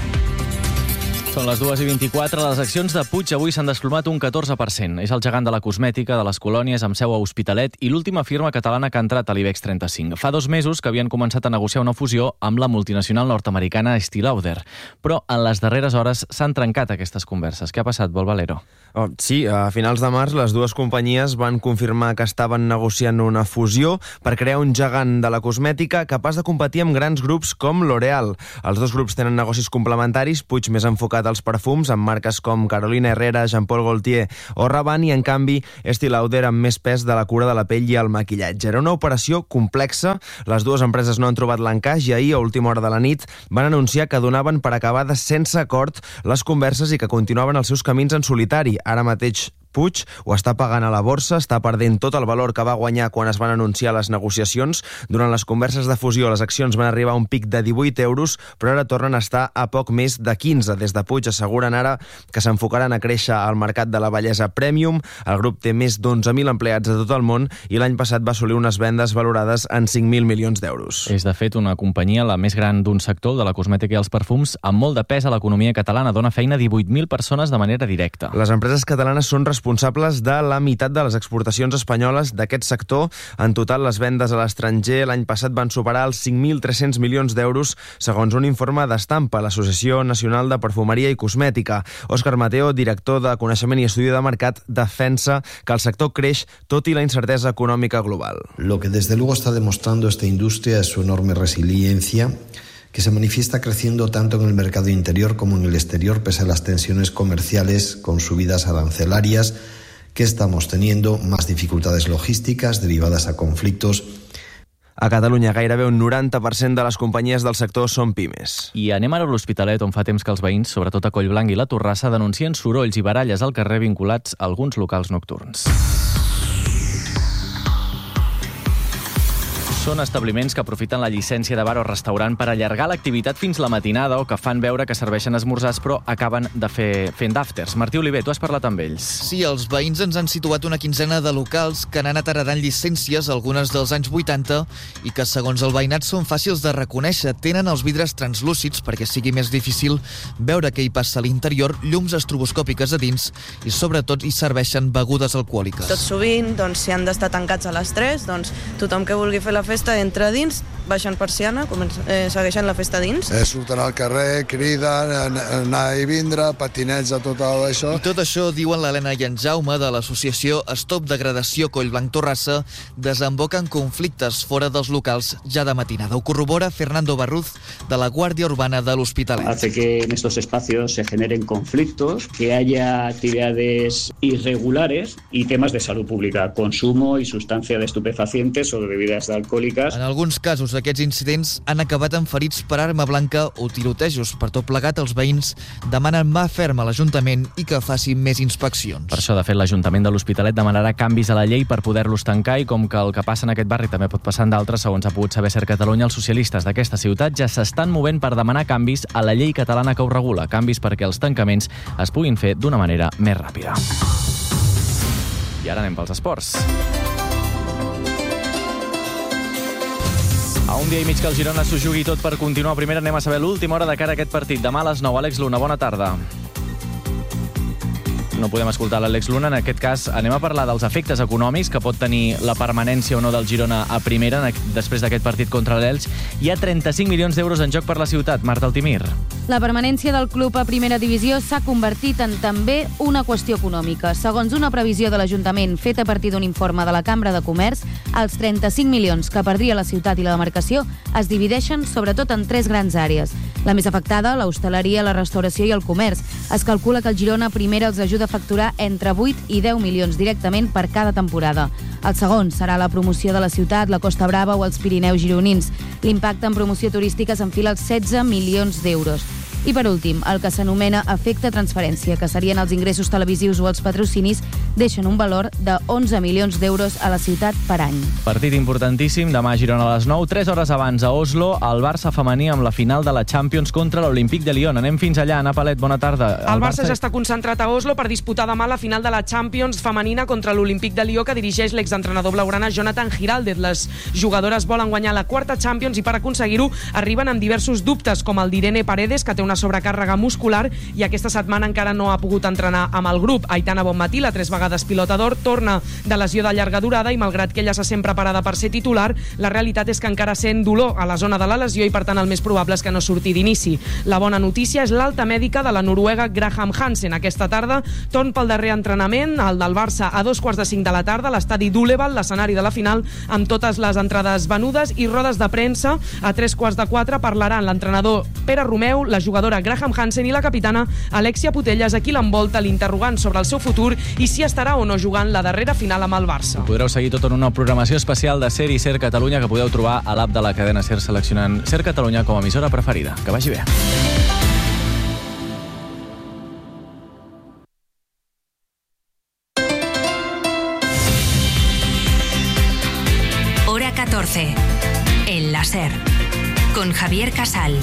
Són les 2:24. Les accions de Puig avui s'han desplomat un 14%. És el gegant de la cosmètica, de les colònies, amb seu a Hospitalet i l'última firma catalana que ha entrat a l'IBEX 35. Fa 2 mesos que havien començat a negociar una fusió amb la multinacional nord-americana Estée Lauder. Però en les darreres hores s'han trencat aquestes converses. Què ha passat, Vol Valero? Sí, a finals de març les dues companyies van confirmar que estaven negociant una fusió per crear un gegant de la cosmètica capaç de competir amb grans grups com L'Oréal. Els dos grups tenen negocis complementaris, Puig més enfocat als perfums, amb marques com Carolina Herrera, Jean Paul Gaultier o Rabanne, i en canvi Estée Lauder amb més pes de la cura de la pell i el maquillatge. Era una operació complexa, les dues empreses no han trobat l'encaix i ahir, a última hora de la nit, van anunciar que donaven per acabades sense acord les converses i que continuaven els seus camins en solitari. Ara mateix Puig ho està pagant a la borsa, està perdent tot el valor que va guanyar quan es van anunciar les negociacions. Durant les converses de fusió, les accions van arribar a un pic de 18 euros, però ara tornen a estar a poc més de 15. Des de Puig asseguren ara que s'enfocaran a créixer al mercat de la bellesa premium. El grup té més d'11.000 empleats de tot el món i l'any passat va assolir unes vendes valorades en 5.000 milions d'euros. És, de fet, una companyia la més gran d'un sector, de la cosmètica i els perfums, amb molt de pes a l'economia catalana. Dona feina a 18.000 persones de manera directa. Les empreses catalanes són responsables de la meitat de les exportacions espanyoles d'aquest sector. En total, les vendes a l'estranger l'any passat van superar els 5.300 milions d'euros, segons un informe d'Estampa, l'Associació Nacional de Perfumeria i Cosmètica. Òscar Mateo, director de Coneixement i Estudi de Mercat, defensa que el sector creix tot i la incertesa econòmica global. Lo que desde luego está demostrando esta industria es su enorme resiliencia, que se manifiesta creciendo tanto en el mercado interior como en el exterior, pese a las tensiones comerciales con subidas arancelarias que estamos teniendo, más dificultades logísticas derivadas a conflictos. A Catalunya gairebé un 90% de les companyies del sector són pimes. I anem ara a l'Hospitalet, on fa temps que els veïns, sobretot a Collblanc i la Torrassa, denuncien sorolls i baralles al carrer vinculats a alguns locals nocturns. Són establiments que aprofiten la llicència de bar o restaurant per allargar l'activitat fins la matinada o que fan veure que serveixen esmorzars però acaben fent afters. Martí Oliver, tu has parlat amb ells. Sí, els veïns ens han situat una quinzena de locals que han anat heredant llicències, algunes dels anys 80, i que segons el veïnat són fàcils de reconèixer. Tenen els vidres translúcids perquè sigui més difícil veure què hi passa a l'interior, llums estroboscòpiques a dins i sobretot hi serveixen begudes alcohòliques. Tot sovint, si han d'estar tancats a les 3, tothom que vulgui fer la festa entra dins, baixen persiana, segueixen la festa dins. Surten al carrer, criden, anar i vindre, patinets a tot això. I tot això, diuen l'Helena i en Jaume de l'associació Stop Degradació Collblanc Torrassa, desemboca en conflictes fora dels locals ja de matinada. Ho corrobora Fernando Barruz, de la Guàrdia Urbana de l'Hospitalet. Hace que en estos espacios se generen conflictos, que haya actividades irregulares y temas de salud pública, consumo y sustancia de estupefacientes o de bebidas alcohòliques. En alguns casos, aquests incidents han acabat amb ferits per arma blanca o tirotejos. Per tot plegat, els veïns demanen mà ferma a l'Ajuntament i que faci més inspeccions. Per això, de fet, l'Ajuntament de l'Hospitalet demanarà canvis a la llei per poder-los tancar i com que el que passa en aquest barri també pot passar en d'altres, segons ha pogut saber SER Catalunya, els socialistes d'aquesta ciutat ja s'estan movent per demanar canvis a la llei catalana que ho regula, canvis perquè els tancaments es puguin fer d'una manera més ràpida. I ara anem pels esports. A un dia i mig que el Girona s'ho jugui tot per continuar a primera, anem a saber l'última hora de cara a aquest partit. Demà a les 9. Àlex Luna, bona tarda. no podem escoltar l'Àlex Luna. En aquest cas anem a parlar dels efectes econòmics que pot tenir la permanència o no del Girona a primera després d'aquest partit contra l'Elx. Hi ha 35 milions d'euros en joc per la ciutat. Marta Altimir. La permanència del club a primera divisió s'ha convertit en també una qüestió econòmica. Segons una previsió de l'Ajuntament feta a partir d'un informe de la Cambra de Comerç, els 35 milions que perdria la ciutat i la demarcació es divideixen sobretot en 3 grans àrees. La més afectada, l'hostaleria, la restauració i el comerç. Es calcula que el Girona primera els ajuda a facturar entre 8 i 10 milions directament per cada temporada. El segon serà la promoció de la ciutat, la Costa Brava o els Pirineus gironins. L'impacte en promoció turística s'enfila als 16 milions d'euros. I per últim, el que s'anomena efecte transferència, que serien els ingressos televisius o els patrocinis, deixen un valor de 11 milions d'euros a la ciutat per any. Partit importantíssim, demà a Girona a les 9, 3 hores abans a Oslo, el Barça femení amb la final de la Champions contra l'Olímpic de Lyon. Anem fins allà. Ana Palet, bona tarda. El Barça ja està concentrat a Oslo per disputar demà la final de la Champions femenina contra l'Olímpic de Lió, que dirigeix l'exentrenador blaugrana Jonathan Giraldez. Les jugadores volen guanyar la 4ª Champions i per aconseguir-ho arriben amb diversos dubtes, com el d'Irene Paredes, que té una sobrecàrrega muscular i aquesta setmana encara no ha pogut entrenar amb el grup. Aitana Bonmatí, la 3 vegades pilota d'or, torna de lesió de llarga durada i malgrat que ella se sent preparada per ser titular, la realitat és que encara sent dolor a la zona de la lesió i per tant el més probable és que no surti d'inici. La bona notícia és l'alta mèdica de la noruega Graham Hansen. Aquesta tarda torn pel darrer entrenament, el del Barça a 2:45 de la tarda, a l'estadi d'Uleval, l'escenari de la final, amb totes les entrades venudes i rodes de premsa. A 3:15 parlaran l'entrenador Pere Romeu, la jugadora Graham Hansen i la capitana Alexia Putellas, a qui l'envolta l'interrogant sobre el seu futur i si estarà o no jugant la darrera final amb el Barça. Podreu seguir tota una programació especial de SER i SER Catalunya que podeu trobar a l'app de la cadena SER seleccionant SER Catalunya com a emissora preferida. Que vagi bé. Hora 14. En la SER. Con Javier Casal.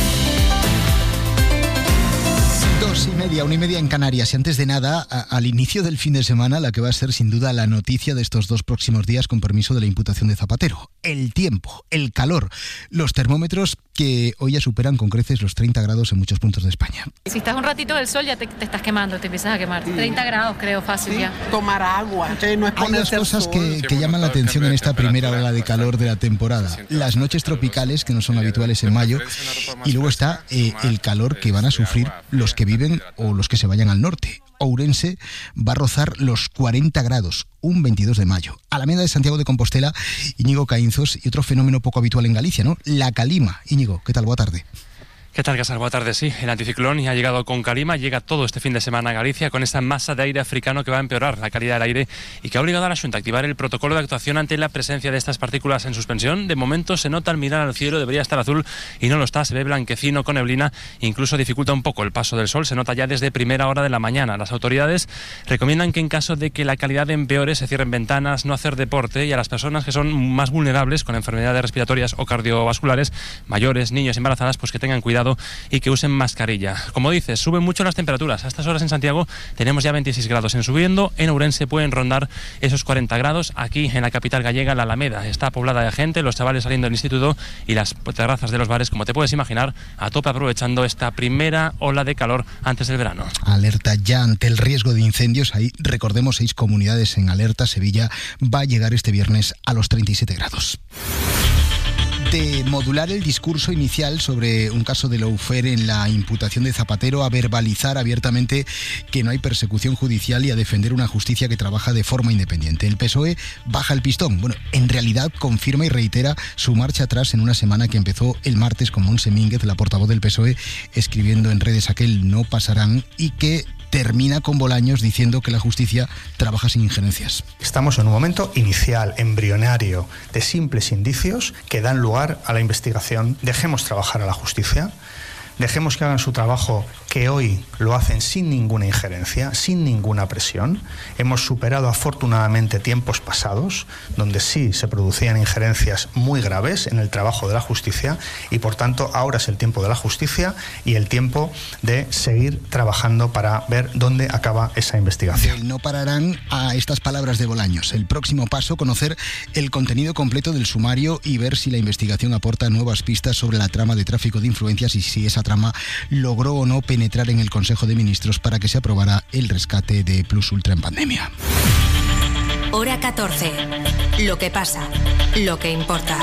2:30, 1:30 en Canarias. Y antes de nada, al inicio del fin de semana, la que va a ser sin duda la noticia de estos 2 próximos días, con permiso de la imputación de Zapatero. El tiempo, el calor, los termómetros que hoy ya superan con creces los 30 grados en muchos puntos de España. Si estás un ratito del sol ya te estás quemando, te empiezas a quemar. 30 grados creo fácil, sí, ya. Tomar agua, no es Hay dos cosas que llaman la atención en esta primera ola de calor de la temporada. Las noches tropicales, que no son habituales en mayo, y luego está el calor que van a sufrir los que viven o los que se vayan al norte. Ourense va a rozar los 40 grados, un 22 de mayo. Alameda de Santiago de Compostela, Íñigo Caínzos, y otro fenómeno poco habitual en Galicia, ¿no? La calima. Íñigo, ¿qué tal? Buena tarde. ¿Qué tal, Casal? Buenas tardes. Sí, el anticiclón ya ha llegado con calima, llega todo este fin de semana a Galicia con esa masa de aire africano que va a empeorar la calidad del aire y que ha obligado a la Xunta a activar el protocolo de actuación ante la presencia de estas partículas en suspensión. De momento se nota al mirar al cielo, debería estar azul y no lo está, se ve blanquecino con neblina, incluso dificulta un poco el paso del sol, se nota ya desde primera hora de la mañana. Las autoridades recomiendan que en caso de que la calidad empeore se cierren ventanas, no hacer deporte y a las personas que son más vulnerables con enfermedades respiratorias o cardiovasculares, mayores, niños, embarazadas, pues que tengan cuidado y que usen mascarilla. Como dices, suben mucho las temperaturas. A estas horas en Santiago tenemos ya 26 grados en subiendo. En Ourense pueden rondar esos 40 grados. Aquí en la capital gallega, la Alameda está poblada de gente, los chavales saliendo del instituto y las terrazas de los bares, como te puedes imaginar, a tope aprovechando esta primera ola de calor antes del verano. Alerta ya ante el riesgo de incendios. Ahí, recordemos, 6 comunidades en alerta. Sevilla va a llegar este viernes a los 37 grados. De modular el discurso inicial sobre un caso de lawfare en la imputación de Zapatero a verbalizar abiertamente que no hay persecución judicial y a defender una justicia que trabaja de forma independiente. El PSOE baja el pistón. Bueno, en realidad confirma y reitera su marcha atrás en una semana que empezó el martes con Montse Mínguez, la portavoz del PSOE, escribiendo en redes aquel no pasarán y que termina con Bolaños diciendo que la justicia trabaja sin injerencias. Estamos en un momento inicial, embrionario, de simples indicios que dan lugar a la investigación. Dejemos trabajar a la justicia, dejemos que hagan su trabajo, que hoy lo hacen sin ninguna injerencia, sin ninguna presión. Hemos superado afortunadamente tiempos pasados donde sí se producían injerencias muy graves en el trabajo de la justicia y por tanto ahora es el tiempo de la justicia y el tiempo de seguir trabajando para ver dónde acaba esa investigación. No pararán a estas palabras de Bolaños. El próximo paso, conocer el contenido completo del sumario y ver si la investigación aporta nuevas pistas sobre la trama de tráfico de influencias y si esa trama logró o no penetrar en el Consejo de Ministros para que se aprobara el rescate de Plus Ultra en pandemia. Hora 14. Lo que pasa, lo que importa.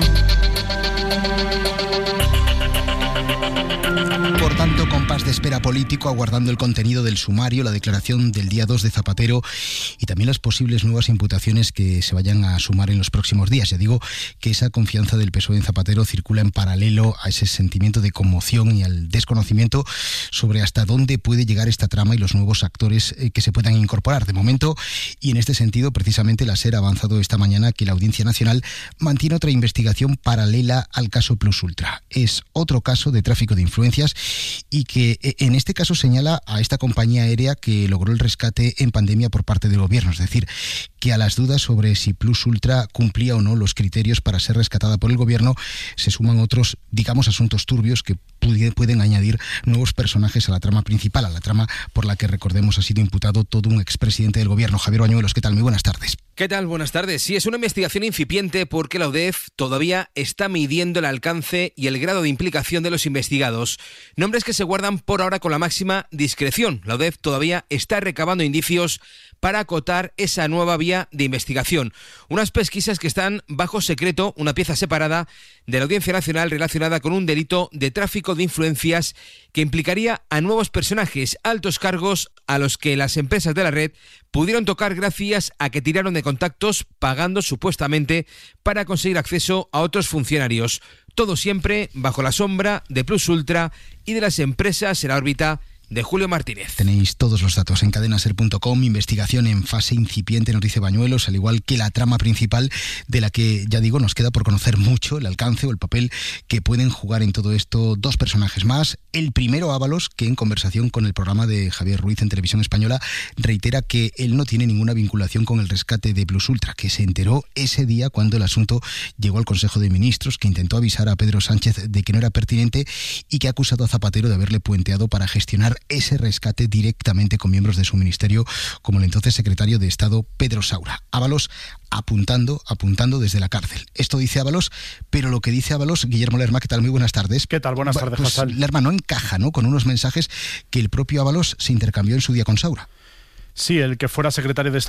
Por tanto, compás de espera político, aguardando el contenido del sumario, la declaración del día 2 de Zapatero y también las posibles nuevas imputaciones que se vayan a sumar en los próximos días. Ya digo que esa confianza del PSOE en Zapatero circula en paralelo a ese sentimiento de conmoción y al desconocimiento sobre hasta dónde puede llegar esta trama y los nuevos actores que se puedan incorporar. De momento, y en este sentido, precisamente la SER ha avanzado esta mañana que la Audiencia Nacional mantiene otra investigación paralela al caso Plus Ultra. Es otro caso de tráfico de influencias y que en este caso señala a esta compañía aérea que logró el rescate en pandemia por parte del gobierno. Es decir, que a las dudas sobre si Plus Ultra cumplía o no los criterios para ser rescatada por el gobierno se suman otros, digamos, asuntos turbios que pueden añadir nuevos personajes a la trama principal, a la trama por la que, recordemos, ha sido imputado todo un expresidente del gobierno. Javier Bañuelos, ¿qué tal? Muy buenas tardes. ¿Qué tal? Buenas tardes. Sí, es una investigación incipiente porque la UDEF todavía está midiendo el alcance y el grado de implicación de los investigados. Nombres que se guardan por ahora con la máxima discreción. La UDEF todavía está recabando indicios para acotar esa nueva vía de investigación. Unas pesquisas que están bajo secreto, una pieza separada de la Audiencia Nacional relacionada con un delito de tráfico de influencias que implicaría a nuevos personajes, altos cargos a los que las empresas de la red pudieron tocar gracias a que tiraron de contactos pagando supuestamente para conseguir acceso a otros funcionarios. Todo siempre bajo la sombra de Plus Ultra y de las empresas en la órbita de Julio Martínez. Tenéis todos los datos en cadenaser.com, investigación en fase incipiente, nos dice Bañuelos, al igual que la trama principal de la que, ya digo, nos queda por conocer mucho el alcance o el papel que pueden jugar en todo esto dos personajes más. El primero, Ábalos, que en conversación con el programa de Javier Ruiz en Televisión Española reitera que él no tiene ninguna vinculación con el rescate de Plus Ultra, que se enteró ese día cuando el asunto llegó al Consejo de Ministros, que intentó avisar a Pedro Sánchez de que no era pertinente y que ha acusado a Zapatero de haberle puenteado para gestionar ese rescate directamente con miembros de su ministerio, como el entonces secretario de Estado Pedro Saura. Ábalos apuntando desde la cárcel. Esto dice Ábalos, pero lo que dice Ábalos, Guillermo Lerma, ¿qué tal? Muy buenas tardes. ¿Qué tal? Buenas tardes, pues, Hassan. Lerma, no encaja, ¿no?, con unos mensajes que el propio Ábalos se intercambió en su día con Saura. Sí, el que fuera secretario de Estado